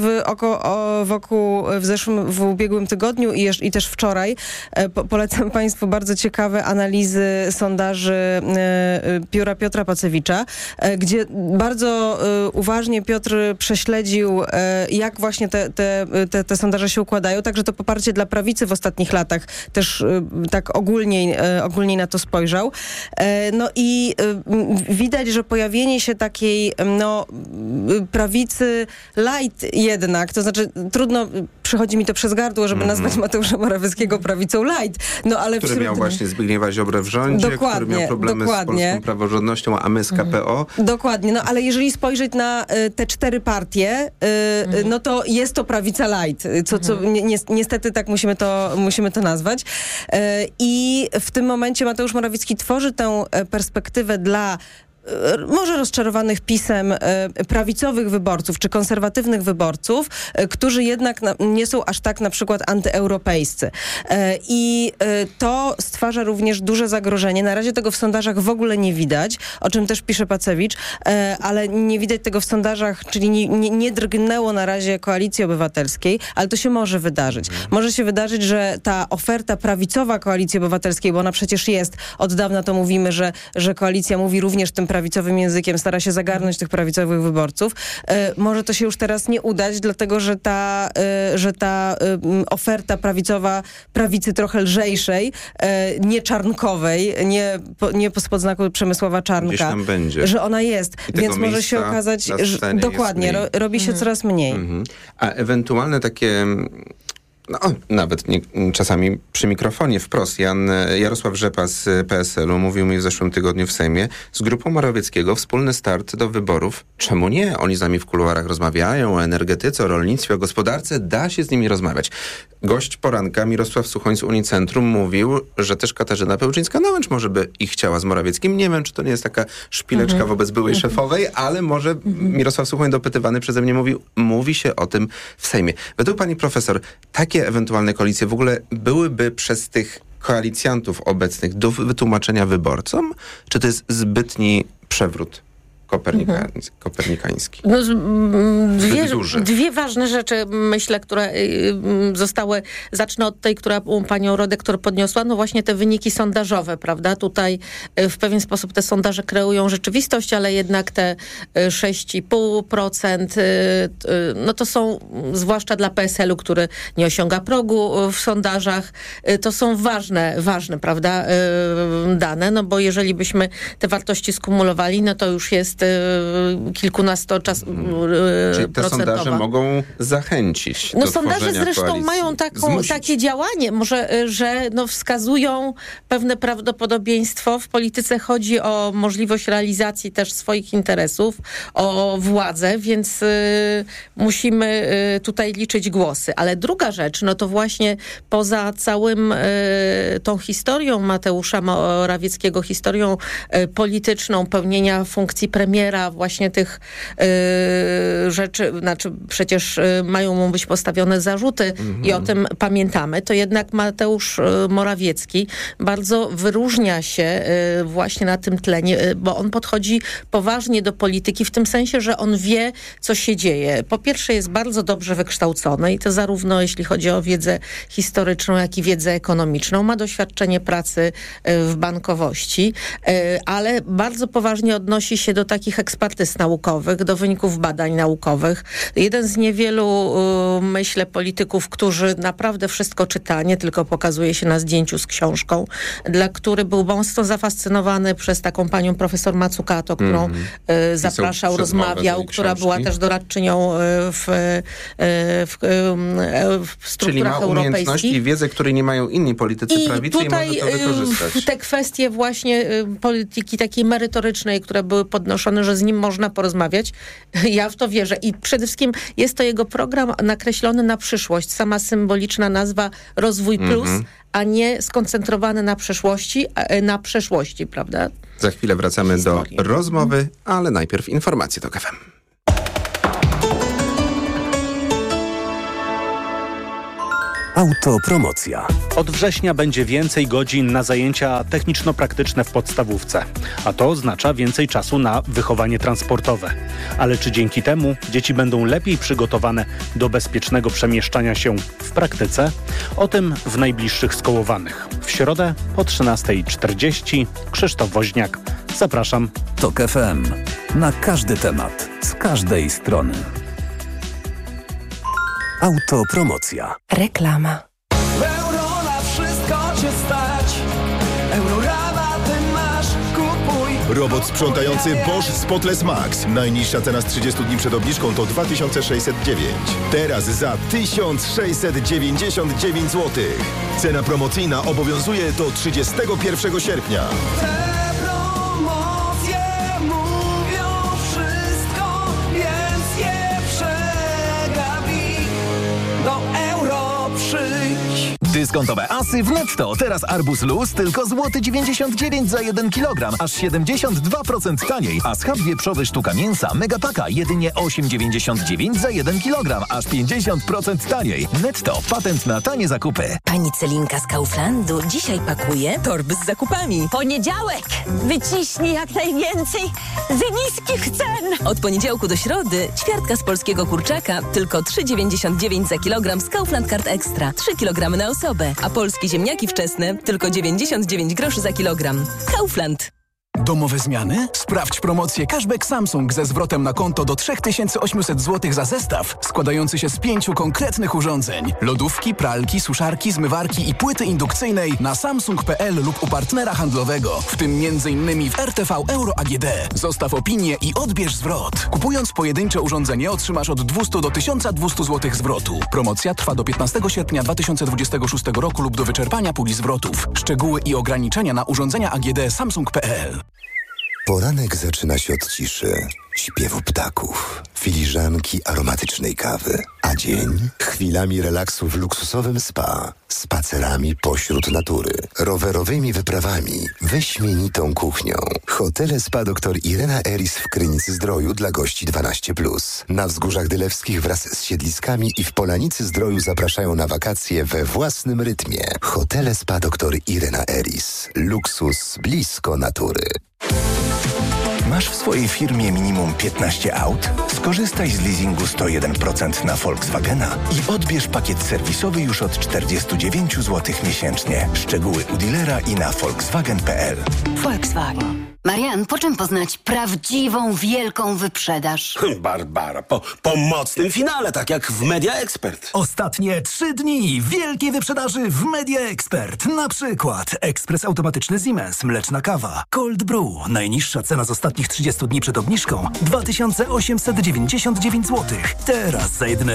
w ubiegłym tygodniu i też wczoraj. Polecam Państwu bardzo ciekawe analizy sondaży pióra Piotra Pacewicza, gdzie bardzo uważnie Piotr prześledził, jak właśnie te sondaże się układają, także to poparcie dla prawicy w ostatnich latach też tak ogólniej na to spojrzał. I widać, że pojawienie się takiej prawicy light jednak, to znaczy trudno, przychodzi mi to przez gardło, żeby nazwać Mateusza Morawieckiego prawicą light, ale który miał właśnie Zbigniewa Ziobrę w rządzie, który miał problemy z polską praworządnością, a my z KPO. Dokładnie, ale jeżeli spojrzeć na te 4 partie, to jest to prawica light, co niestety tak musimy to nazwać. I w tym momencie Mateusz Morawiecki tworzy tę perspektywę dla może rozczarowanych PiS-em prawicowych wyborców czy konserwatywnych wyborców, którzy jednak nie są aż tak na przykład antyeuropejscy. I to stwarza również duże zagrożenie. Na razie tego w sondażach w ogóle nie widać, o czym też pisze Pacewicz, ale nie widać tego w sondażach, czyli nie drgnęło na razie Koalicji Obywatelskiej, ale to się może wydarzyć. Może się wydarzyć, że ta oferta prawicowa Koalicji Obywatelskiej, bo ona przecież jest, od dawna to mówimy, że koalicja mówi również tym prawicowym językiem, stara się zagarnąć tych prawicowych wyborców. Może to się już teraz nie udać, dlatego że ta oferta prawicowa, prawicy trochę lżejszej, nie czarnkowej, nie spod znaku Przemysława Czarnka, tam będzie. że ona jest. Więc może się okazać, że dokładnie, robi się coraz mniej. A ewentualne takie... nawet czasami przy mikrofonie wprost. Jarosław Rzepa z PSL-u mówił mi w zeszłym tygodniu w Sejmie, z grupą Morawieckiego wspólny start do wyborów. Czemu nie? Oni z nami w kuluarach rozmawiają o energetyce, o rolnictwie, o gospodarce. Da się z nimi rozmawiać. Gość poranka Mirosław Suchoń z Unicentrum mówił, że też Katarzyna Pełczyńska-Nałęcz może by ich chciała z Morawieckim. Nie wiem, czy to nie jest taka szpileczka wobec byłej szefowej, ale może Mirosław Suchoń dopytywany przeze mnie mówi się o tym w Sejmie. Według pani profesor, takie ewentualne koalicje w ogóle byłyby przez tych koalicjantów obecnych do wytłumaczenia wyborcom? Czy to jest zbytni przewrót kopernikański? Dwie ważne rzeczy, myślę, które zostały, zacznę od tej, która panią redaktor podniosła, właśnie te wyniki sondażowe, prawda? Tutaj w pewien sposób te sondaże kreują rzeczywistość, ale jednak te 6,5% to są, zwłaszcza dla PSL-u, który nie osiąga progu w sondażach, to są ważne, prawda, dane, bo jeżeli byśmy te wartości skumulowali, to już jest jest Czyli te sondaże mogą zachęcić do sondaże zresztą koalicji. mają takie działanie, może, że wskazują pewne prawdopodobieństwo. W polityce chodzi o możliwość realizacji też swoich interesów, o władzę, więc musimy tutaj liczyć głosy. Ale druga rzecz, to właśnie poza całym tą historią Mateusza Morawieckiego, historią polityczną, pełnienia funkcji premiera, właśnie tych rzeczy, przecież mają mu być postawione zarzuty i o tym pamiętamy, to jednak Mateusz Morawiecki bardzo wyróżnia się właśnie na tym tlenie, bo on podchodzi poważnie do polityki w tym sensie, że on wie, co się dzieje. Po pierwsze jest bardzo dobrze wykształcony i to zarówno jeśli chodzi o wiedzę historyczną, jak i wiedzę ekonomiczną. Ma doświadczenie pracy w bankowości, ale bardzo poważnie odnosi się do takich ekspertyz naukowych, do wyników badań naukowych. Jeden z niewielu, myślę, polityków, którzy naprawdę wszystko czyta, nie tylko pokazuje się na zdjęciu z książką, który był mocno zafascynowany przez taką panią profesor Mazzucato, którą zapraszał, rozmawiał, która była też doradczynią w strukturach europejskich. Czyli ma umiejętności i wiedzę, której nie mają inni politycy prawicy i może to wykorzystać. Te kwestie właśnie polityki takiej merytorycznej, które były podnoszone, że z nim można porozmawiać, ja w to wierzę. I przede wszystkim jest to jego program nakreślony na przyszłość. Sama symboliczna nazwa Rozwój Plus, a nie skoncentrowany na przeszłości, prawda? Za chwilę wracamy do rozmowy, ale najpierw informacje TOK FM. Autopromocja. Od września będzie więcej godzin na zajęcia techniczno-praktyczne w podstawówce, a to oznacza więcej czasu na wychowanie transportowe. Ale czy dzięki temu dzieci będą lepiej przygotowane do bezpiecznego przemieszczania się w praktyce? O tym w najbliższych Skołowanych. W środę po 13:40. Krzysztof Woźniak. Zapraszam. TOK FM. Na każdy temat, z każdej strony. Autopromocja. Reklama. Euro na wszystko cię stać. Eurorabaty masz, kupuj. Robot sprzątający Bosch Spotless Max. Najniższa cena z 30 dni przed obniżką to 2609. Teraz za 1699 zł. Cena promocyjna obowiązuje do 31 sierpnia. Dyskontowe asy w Netto. Teraz arbuz luz tylko złoty 99 za 1 kg, aż 72% taniej. A schab wieprzowy sztuka mięsa Megapaka jedynie 8,99 za 1 kg, aż 50% taniej. Netto. Patent na tanie zakupy. Pani Celinka z Kauflandu dzisiaj pakuje torby z zakupami. Poniedziałek! Wyciśnij jak najwięcej z niskich cen! Od poniedziałku do środy ćwiartka z polskiego kurczaka tylko 3,99 za kilogram z Kaufland Card Extra. 3 kg na osobę, a polskie ziemniaki wczesne tylko 99 groszy za kilogram. Kaufland. Domowe zmiany? Sprawdź promocję Cashback Samsung ze zwrotem na konto do 3800 zł za zestaw składający się z 5 konkretnych urządzeń. Lodówki, pralki, suszarki, zmywarki i płyty indukcyjnej na samsung.pl lub u partnera handlowego, w tym m.in. w RTV Euro AGD. Zostaw opinię i odbierz zwrot. Kupując pojedyncze urządzenie otrzymasz od 200 do 1200 zł zwrotu. Promocja trwa do 15 sierpnia 2026 roku lub do wyczerpania puli zwrotów. Szczegóły i ograniczenia na urządzenia AGD samsung.pl. Poranek zaczyna się od ciszy, śpiewu ptaków, filiżanki aromatycznej kawy, a dzień chwilami relaksu w luksusowym spa, spacerami pośród natury, rowerowymi wyprawami, wyśmienitą kuchnią. Hotele Spa dr Irena Eris w Krynicy-Zdroju dla gości 12+. Na Wzgórzach Dylewskich wraz z siedliskami i w Polanicy-Zdroju zapraszają na wakacje we własnym rytmie. Hotele Spa dr Irena Eris. Luksus blisko natury. Masz w swojej firmie minimum 15 aut? Skorzystaj z leasingu 101% na Volkswagena i odbierz pakiet serwisowy już od 49 zł miesięcznie. Szczegóły u dealera i na volkswagen.pl. Volkswagen. Marian, po czym poznać prawdziwą, wielką wyprzedaż? Barbara, po mocnym finale, tak jak w Media Expert. Ostatnie 3 dni wielkiej wyprzedaży w Media Expert. Na przykład ekspres automatyczny Siemens, mleczna kawa, Cold Brew. Najniższa cena z ostatnich 30 dni przed obniżką 2899 zł. Teraz za jedyne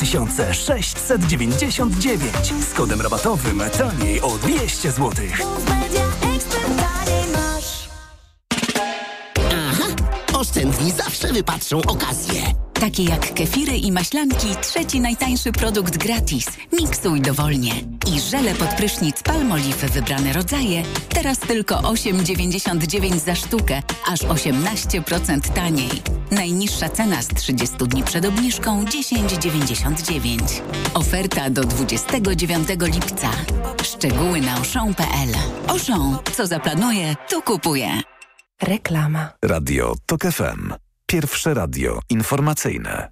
2699. Z kodem rabatowym taniej o 200 zł. Oszczędni zawsze wypatrzą okazję. Takie jak kefiry i maślanki, trzeci najtańszy produkt gratis. Miksuj dowolnie. I żele pod prysznic Palmolive wybrane rodzaje, teraz tylko 8,99 za sztukę, aż 18% taniej. Najniższa cena z 30 dni przed obniżką 10,99. Oferta do 29 lipca. Szczegóły na auchan.pl. Auchan, co zaplanuje, to kupuje. Reklama. Radio TOK FM. Pierwsze radio informacyjne.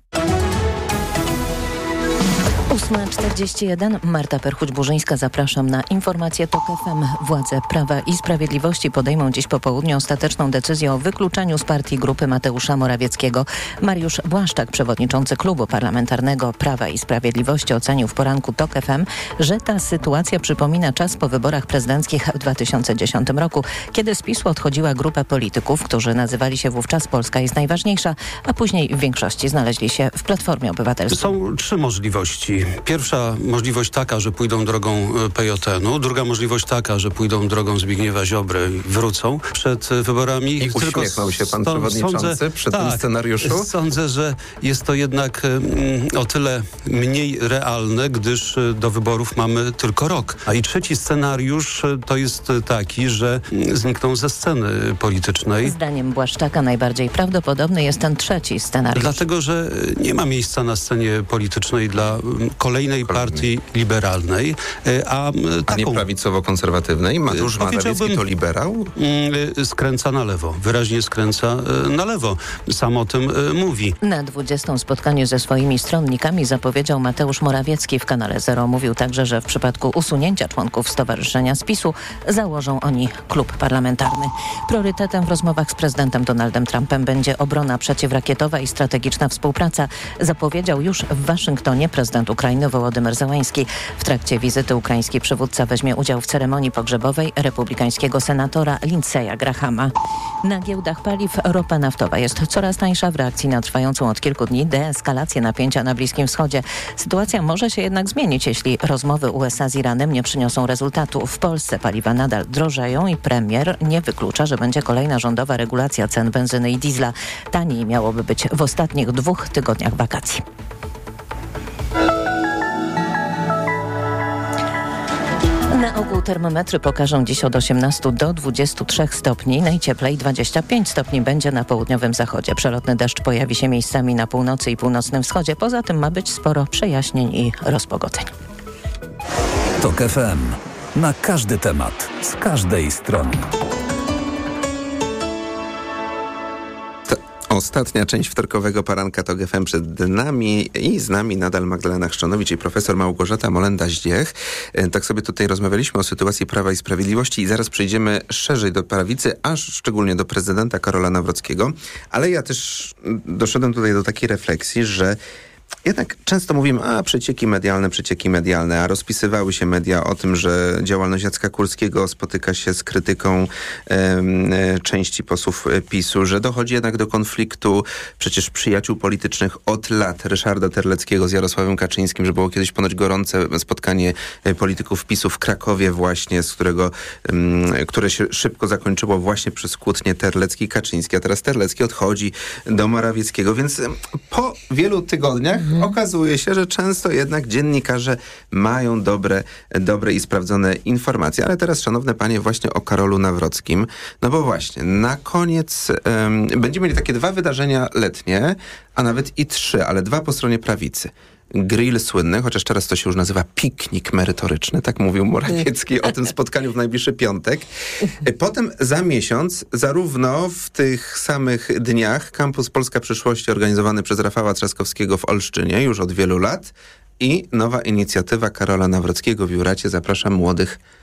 8:41. Marta Perchuć-Burzyńska, zapraszam na informację TOK FM. Władze Prawa i Sprawiedliwości podejmą dziś po południu ostateczną decyzję o wykluczeniu z partii grupy Mateusza Morawieckiego. Mariusz Błaszczak, przewodniczący Klubu Parlamentarnego Prawa i Sprawiedliwości, ocenił w poranku TOK FM, że ta sytuacja przypomina czas po wyborach prezydenckich w 2010 roku, kiedy z PiS-u odchodziła grupa polityków, którzy nazywali się wówczas Polska jest najważniejsza, a później w większości znaleźli się w Platformie Obywatelskiej. Są 3 możliwości. Pierwsza możliwość taka, że pójdą drogą PJN-u. Druga możliwość taka, że pójdą drogą Zbigniewa Ziobry i wrócą przed wyborami. I uśmiechnął się pan przewodniczący przy tym scenariuszu? Sądzę, że jest to jednak o tyle mniej realne, gdyż do wyborów mamy tylko rok. A i trzeci scenariusz to jest taki, że znikną ze sceny politycznej. Zdaniem Błaszczaka najbardziej prawdopodobny jest ten trzeci scenariusz. Dlatego, że nie ma miejsca na scenie politycznej dla kolejnej partii liberalnej, a nie prawicowo-konserwatywnej? Mateusz Morawiecki to liberał? Skręca na lewo. Wyraźnie skręca na lewo. Sam o tym mówi. Na 20. spotkaniu ze swoimi stronnikami zapowiedział Mateusz Morawiecki. W kanale Zero mówił także, że w przypadku usunięcia członków stowarzyszenia z PiS-u założą oni klub parlamentarny. Priorytetem w rozmowach z prezydentem Donaldem Trumpem będzie obrona przeciwrakietowa i strategiczna współpraca. Zapowiedział już w Waszyngtonie prezydent Ukrainy Wołodymyr Zełański. W trakcie wizyty ukraiński przywódca weźmie udział w ceremonii pogrzebowej republikańskiego senatora Lindsey'a Grahama. Na giełdach paliw ropa naftowa jest coraz tańsza w reakcji na trwającą od kilku dni deeskalację napięcia na Bliskim Wschodzie. Sytuacja może się jednak zmienić, jeśli rozmowy USA z Iranem nie przyniosą rezultatu. W Polsce paliwa nadal drożeją i premier nie wyklucza, że będzie kolejna rządowa regulacja cen benzyny i diesla. Taniej miałoby być w ostatnich 2 tygodniach wakacji. Na ogół termometry pokażą dziś od 18 do 23 stopni. Najcieplej 25 stopni będzie na południowym zachodzie. Przelotny deszcz pojawi się miejscami na północy i północnym wschodzie. Poza tym ma być sporo przejaśnień i rozpogodzeń. TOK FM. Na każdy temat. Z każdej strony. Ostatnia część wtorkowego poranka TOK FM przed nami i z nami nadal Magdalena Chrzczonowicz i profesor Małgorzata Molenda-Zdziech. Tak sobie tutaj rozmawialiśmy o sytuacji Prawa i Sprawiedliwości i zaraz przejdziemy szerzej do prawicy, aż szczególnie do prezydenta Karola Nawrockiego. Ale ja też doszedłem tutaj do takiej refleksji, że jednak często mówimy, przecieki medialne, a rozpisywały się media o tym, że działalność Jacka Kurskiego spotyka się z krytyką części posłów PiS-u, że dochodzi jednak do konfliktu przecież przyjaciół politycznych od lat Ryszarda Terleckiego z Jarosławem Kaczyńskim, że było kiedyś ponoć gorące spotkanie polityków PiS-u w Krakowie właśnie, które się szybko zakończyło właśnie przez kłótnię Terlecki-Kaczyński, a teraz Terlecki odchodzi do Morawieckiego, więc po wielu tygodniach okazuje się, że często jednak dziennikarze mają dobre i sprawdzone informacje. Ale teraz, szanowne panie, właśnie o Karolu Nawrockim. No bo właśnie, na koniec będziemy mieli takie 2 wydarzenia letnie, a nawet i 3, ale 2 po stronie prawicy. Grill słynny, chociaż teraz to się już nazywa piknik merytoryczny, tak mówił Morawiecki o tym spotkaniu w najbliższy piątek. Potem za miesiąc, zarówno w tych samych dniach, Kampus Polska Przyszłości organizowany przez Rafała Trzaskowskiego w Olsztynie już od wielu lat i nowa inicjatywa Karola Nawrockiego w Juracie. Zapraszam młodych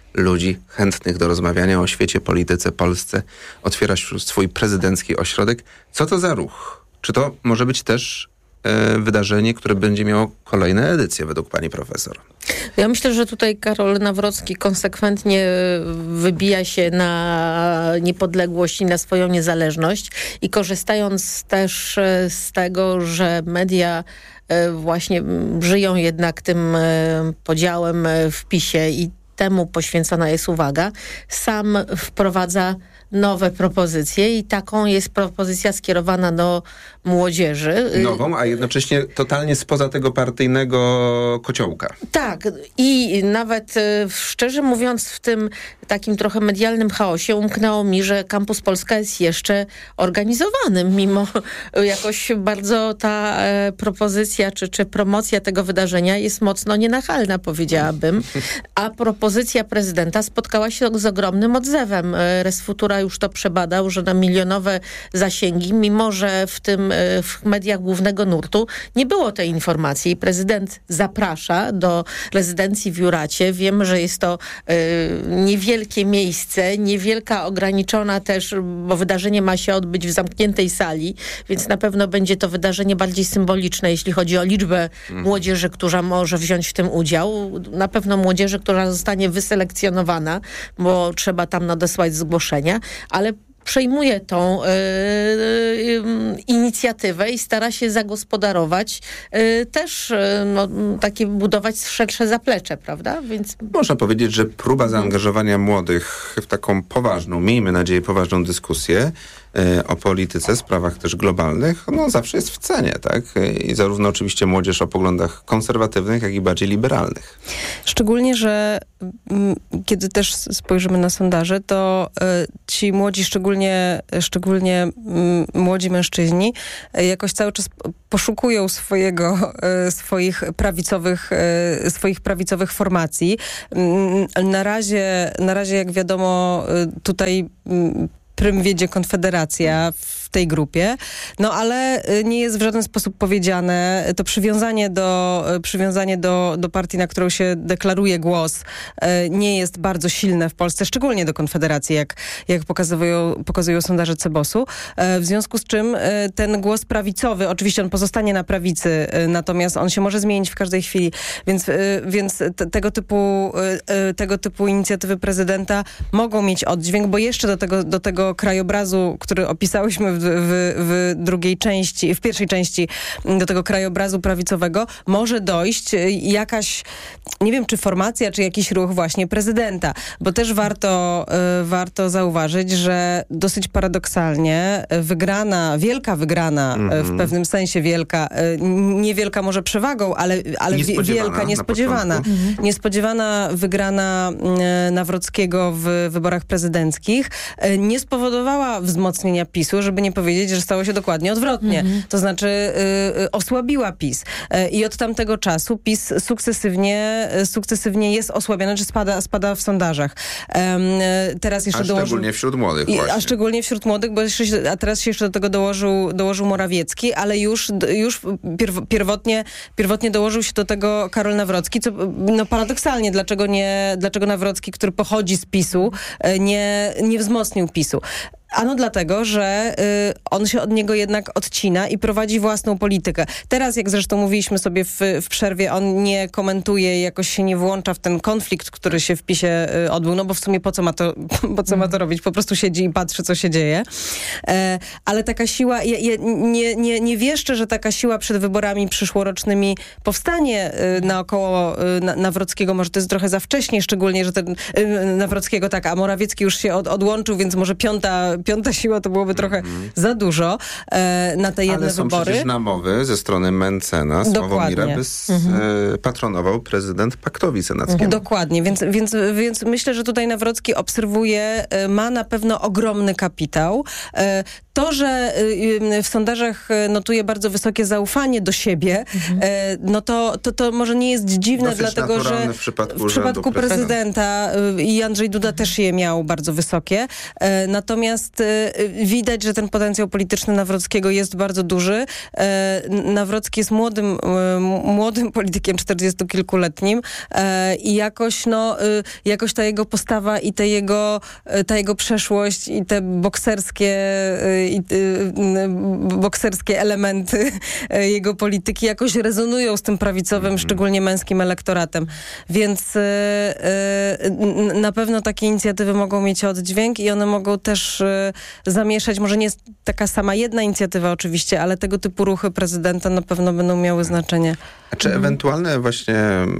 ludzi chętnych do rozmawiania o świecie, polityce, Polsce. Otwiera swój prezydencki ośrodek. Co to za ruch? Czy to może być też wydarzenie, które będzie miało kolejne edycje według pani profesor? Ja myślę, że tutaj Karol Nawrocki konsekwentnie wybija się na niepodległość i na swoją niezależność i korzystając też z tego, że media właśnie żyją jednak tym podziałem w PiS-ie i temu poświęcona jest uwaga, sam wprowadza nowe propozycje i taką jest propozycja skierowana do młodzieży. Nową, a jednocześnie totalnie spoza tego partyjnego kociołka. Tak. I nawet szczerze mówiąc w tym takim trochę medialnym chaosie umknęło mi, że Campus Polska jest jeszcze organizowany, mimo jakoś bardzo ta propozycja czy promocja tego wydarzenia jest mocno nienachalna, powiedziałabym. A propozycja prezydenta spotkała się z ogromnym odzewem. Res Futura już to przebadał, że na milionowe zasięgi, mimo że w mediach głównego nurtu nie było tej informacji. Prezydent zaprasza do rezydencji w Juracie. Wiem, że jest to niewielkie miejsce, niewielka, ograniczona też, bo wydarzenie ma się odbyć w zamkniętej sali, więc na pewno będzie to wydarzenie bardziej symboliczne, jeśli chodzi o liczbę młodzieży, która może wziąć w tym udział. Na pewno młodzieży, która zostanie wyselekcjonowana, bo trzeba tam nadesłać zgłoszenia, ale przejmuje tą inicjatywę i stara się zagospodarować też takie budować szersze zaplecze, prawda? Więc można powiedzieć, że próba zaangażowania młodych w taką poważną, miejmy nadzieję, poważną dyskusję o polityce, sprawach też globalnych, zawsze jest w cenie, tak? I zarówno oczywiście młodzież o poglądach konserwatywnych, jak i bardziej liberalnych. Szczególnie, że kiedy też spojrzymy na sondaże, to ci młodzi, szczególnie młodzi mężczyźni, jakoś cały czas poszukują swoich prawicowych formacji. Na razie, jak wiadomo, tutaj prym wiedzie Konfederacja w tej grupie, ale nie jest w żaden sposób powiedziane, to przywiązanie do partii, na którą się deklaruje głos, nie jest bardzo silne w Polsce, szczególnie do Konfederacji, jak pokazują sondaże Cebosu. W związku z czym ten głos prawicowy, oczywiście on pozostanie na prawicy, natomiast on się może zmienić w każdej chwili, więc tego typu inicjatywy prezydenta mogą mieć oddźwięk, bo jeszcze do tego krajobrazu, który opisałyśmy w drugiej części, w pierwszej części, do tego krajobrazu prawicowego może dojść jakaś, nie wiem, czy formacja, czy jakiś ruch właśnie prezydenta, bo też warto zauważyć, że dosyć paradoksalnie wielka wygrana, w pewnym sensie wielka, niewielka może przewagą, ale wielka, niespodziewana. Niespodziewana wygrana Nawrockiego w wyborach prezydenckich nie spowodowała wzmocnienia PiS-u, żeby nie powiedzieć, że stało się dokładnie odwrotnie. To znaczy osłabiła PiS. I od tamtego czasu PiS sukcesywnie jest osłabiony, czy spada w sondażach. Teraz jeszcze szczególnie wśród młodych właśnie. A szczególnie wśród młodych, bo teraz się jeszcze do tego dołożył Morawiecki, ale już pierwotnie dołożył się do tego Karol Nawrocki, co paradoksalnie, dlaczego Nawrocki, który pochodzi z PiS-u, nie wzmocnił PiS-u. Ano dlatego, że on się od niego jednak odcina i prowadzi własną politykę. Teraz, jak zresztą mówiliśmy sobie w przerwie, on nie komentuje, jakoś się nie włącza w ten konflikt, który się w PiS-ie odbył, bo w sumie po co ma to robić? Po prostu siedzi i patrzy, co się dzieje. Ale taka siła, nie wieszczę, że taka siła przed wyborami przyszłorocznymi powstanie naokoło Nawrockiego. Może to jest trochę za wcześnie, szczególnie, że ten Nawrockiego a Morawiecki już się odłączył, więc może piąta siła to byłoby trochę za dużo na te jedne wybory. Ale są przecież namowy ze strony Mencena, Sławomira, by patronował prezydent paktowi senackiemu. Dokładnie, więc myślę, że tutaj Nawrocki obserwuje, ma na pewno ogromny kapitał. To, że w sondażach notuje bardzo wysokie zaufanie do siebie, no to może nie jest dziwne, dosyć dlatego że w przypadku prezydenta i Andrzej Duda też je miał bardzo wysokie. Natomiast widać, że ten potencjał polityczny Nawrockiego jest bardzo duży. Nawrocki jest młodym politykiem, 40-kilkuletnim i jakoś ta jego postawa i ta jego przeszłość i te bokserskie elementy jego polityki jakoś rezonują z tym prawicowym, szczególnie męskim elektoratem. Więc na pewno takie inicjatywy mogą mieć oddźwięk i one mogą też zamieszać, może nie jest taka sama jedna inicjatywa oczywiście, ale tego typu ruchy prezydenta na pewno będą miały znaczenie. A czy ewentualne właśnie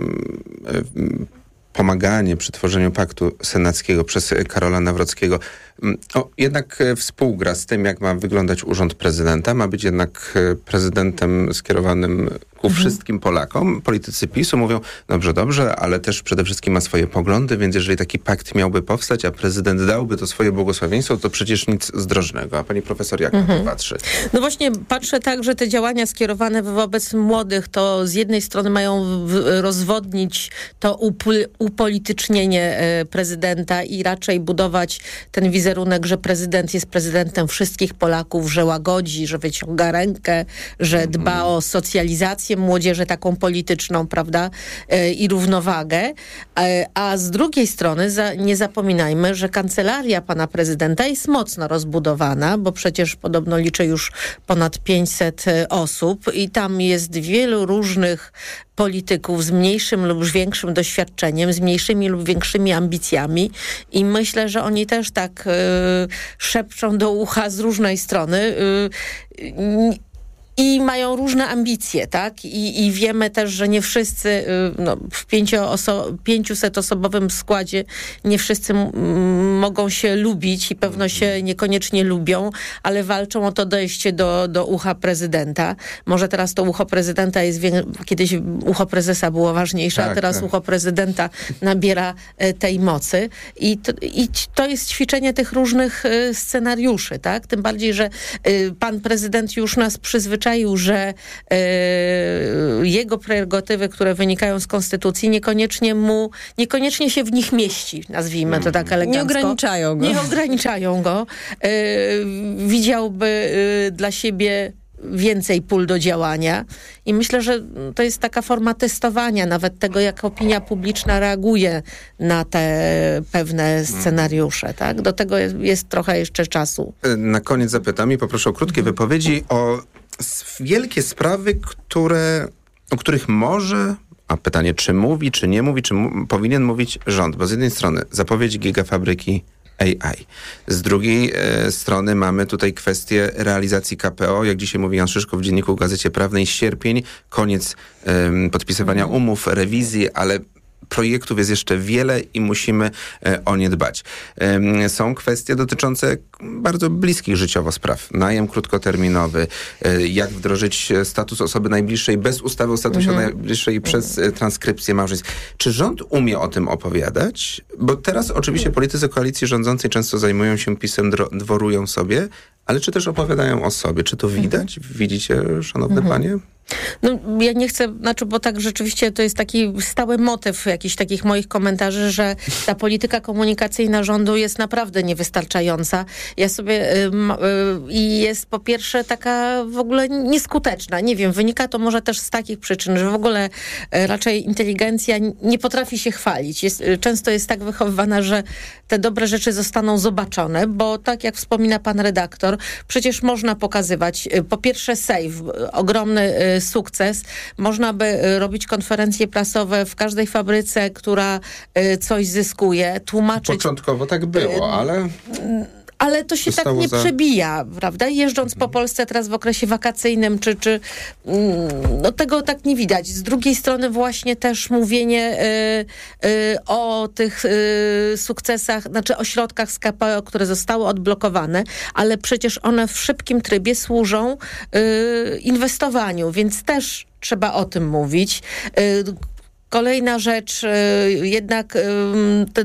pomaganie przy tworzeniu paktu senackiego przez Karola Nawrockiego jednak współgra z tym, jak ma wyglądać urząd prezydenta. Ma być jednak prezydentem skierowanym ku wszystkim Polakom. Politycy PiS-u mówią, dobrze, ale też przede wszystkim ma swoje poglądy, więc jeżeli taki pakt miałby powstać, a prezydent dałby to swoje błogosławieństwo, to przecież nic zdrożnego. A pani profesor jak na to patrzy? No właśnie patrzę tak, że te działania skierowane wobec młodych to z jednej strony mają rozwodnić to upolitycznienie prezydenta i raczej budować ten wizerunek, że prezydent jest prezydentem wszystkich Polaków, że łagodzi, że wyciąga rękę, że dba o socjalizację młodzieży taką polityczną, prawda, i równowagę. A z drugiej strony nie zapominajmy, że kancelaria pana prezydenta jest mocno rozbudowana, bo przecież podobno liczy już ponad 500 osób i tam jest wielu różnych polityków z mniejszym lub większym doświadczeniem, z mniejszymi lub większymi ambicjami i myślę, że oni też tak szepczą do ucha z różnej strony i mają różne ambicje, tak? I wiemy też, że nie wszyscy w 500-osobowym składzie nie wszyscy mogą się lubić i pewno się niekoniecznie lubią, ale walczą o to dojście do ucha prezydenta. Może teraz to ucho prezydenta jest... Kiedyś ucho prezesa było ważniejsze, a teraz ucho prezydenta nabiera tej mocy. I to jest ćwiczenie tych różnych scenariuszy, tak? Tym bardziej, że pan prezydent już nas przyzwyczaił, że jego prerogatywy, które wynikają z konstytucji, niekoniecznie się w nich mieści, nazwijmy to tak elegancko. Nie ograniczają go. Widziałby dla siebie więcej pól do działania i myślę, że to jest taka forma testowania nawet tego, jak opinia publiczna reaguje na te pewne scenariusze. Tak? Do tego jest trochę jeszcze czasu. Na koniec zapytam i poproszę o krótkie wypowiedzi o wielkie sprawy, o których może, a pytanie, czy mówi, czy nie mówi, czy powinien mówić rząd, bo z jednej strony zapowiedź gigafabryki AI. Z drugiej strony mamy tutaj kwestię realizacji KPO. Jak dzisiaj mówi Jan Szyszko w Dzienniku Gazecie Prawnej, sierpień, koniec podpisywania umów, rewizji, ale projektów jest jeszcze wiele i musimy o nie dbać. Są kwestie dotyczące bardzo bliskich życiowo spraw. Najem krótkoterminowy, jak wdrożyć status osoby najbliższej bez ustawy o statusie najbliższej przez transkrypcję małżeństw. Czy rząd umie o tym opowiadać? Bo teraz oczywiście politycy koalicji rządzącej często zajmują się PiS-em, dworują sobie, ale czy też opowiadają o sobie? Czy to widać? Widzicie, szanowne panie? No, ja nie chcę, bo tak rzeczywiście to jest taki stały motyw jakichś takich moich komentarzy, że ta polityka komunikacyjna rządu jest naprawdę niewystarczająca. Ja sobie i jest po pierwsze taka w ogóle nieskuteczna. Nie wiem, wynika to może też z takich przyczyn, że w ogóle raczej inteligencja nie potrafi się chwalić. Często jest tak wychowywana, że te dobre rzeczy zostaną zobaczone, bo tak jak wspomina pan redaktor, przecież można pokazywać po pierwsze save, ogromny sukces. Można by robić konferencje prasowe w każdej fabryce, która coś zyskuje, tłumaczyć... Początkowo tak było, ale to się tak nie przebija, prawda? Jeżdżąc po Polsce teraz w okresie wakacyjnym, no tego tak nie widać. Z drugiej strony właśnie też mówienie o tych sukcesach, znaczy o środkach z KPO, które zostały odblokowane, ale przecież one w szybkim trybie służą inwestowaniu, więc też trzeba o tym mówić. Kolejna rzecz, jednak te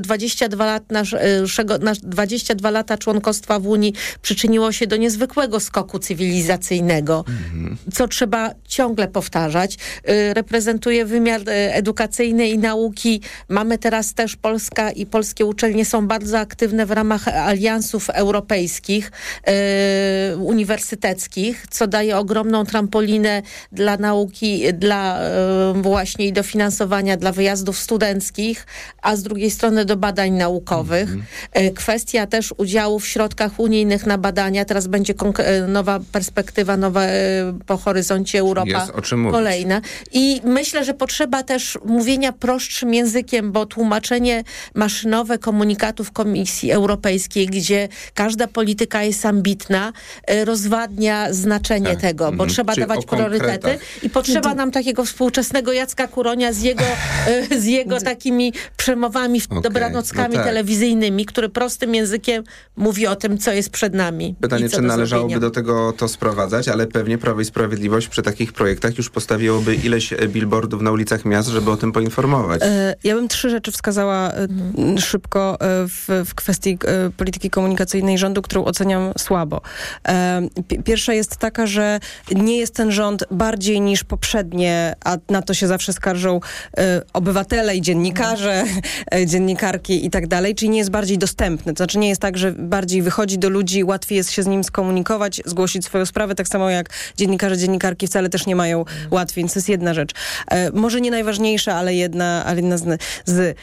22 lata członkostwa w Unii przyczyniło się do niezwykłego skoku cywilizacyjnego, co trzeba ciągle powtarzać. Reprezentuje wymiar edukacyjny i nauki. Mamy teraz też Polska i polskie uczelnie są bardzo aktywne w ramach aliansów europejskich, uniwersyteckich, co daje ogromną trampolinę dla nauki, dla właśnie i dofinansowania dla wyjazdów studenckich, a z drugiej strony do badań naukowych. Kwestia też udziału w środkach unijnych na badania. Teraz będzie nowa perspektywa, po horyzoncie Europa kolejna. I myślę, że potrzeba też mówienia prostszym językiem, bo tłumaczenie maszynowe komunikatów Komisji Europejskiej, gdzie każda polityka jest ambitna, rozwadnia znaczenie tego, bo trzeba dawać priorytety i potrzeba nam takiego współczesnego Jacka Kuronia z jego takimi przemowami, dobranockami telewizyjnymi, który prostym językiem mówi o tym, co jest przed nami. Pytanie, czy należałoby do tego to sprowadzać, ale pewnie Prawo i Sprawiedliwość przy takich projektach już postawiłoby ileś billboardów na ulicach miast, żeby o tym poinformować. Ja bym 3 rzeczy wskazała szybko w kwestii polityki komunikacyjnej rządu, którą oceniam słabo. Pierwsza jest taka, że nie jest ten rząd bardziej niż poprzednie, a na to się zawsze skarżą obywatele i dziennikarze, dziennikarki i tak dalej, czyli nie jest bardziej dostępny. To znaczy nie jest tak, że bardziej wychodzi do ludzi, łatwiej jest się z nim skomunikować, zgłosić swoją sprawę, tak samo jak dziennikarze, dziennikarki wcale też nie mają łatwiej, więc to jest jedna rzecz. Może nie najważniejsza, ale jedna z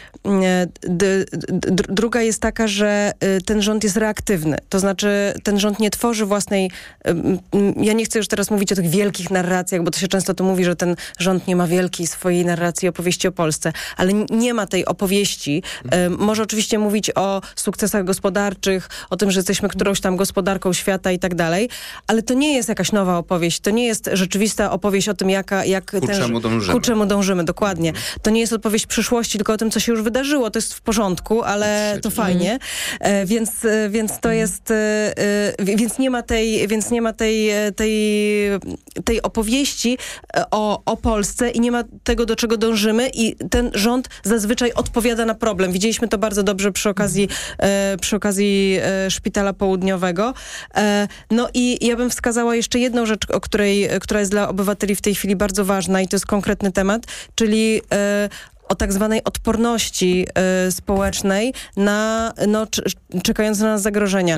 druga jest taka, że ten rząd jest reaktywny. To znaczy ten rząd nie tworzy własnej... Ja nie chcę już teraz mówić o tych wielkich narracjach, bo to się często tu mówi, że ten rząd nie ma wielkiej swojej narracji, opowieści o Polsce, ale nie ma tej opowieści. Może oczywiście mówić o sukcesach gospodarczych, o tym, że jesteśmy którąś tam gospodarką świata i tak dalej, ale to nie jest jakaś nowa opowieść. To nie jest rzeczywista opowieść o tym, ku czemu dążymy, dokładnie. To nie jest opowieść przyszłości, tylko o tym, co się już wydarzyło. To jest w porządku, ale to fajnie. Więc to jest... Więc nie ma tej opowieści o Polsce i nie ma tego, do czego dążymy i ten rząd zazwyczaj odpowiada na problem. Widzieliśmy to bardzo dobrze przy okazji Szpitala Południowego. No i ja bym wskazała jeszcze jedną rzecz, która jest dla obywateli w tej chwili bardzo ważna i to jest konkretny temat, czyli o tak zwanej odporności społecznej na czekające na nas zagrożenia.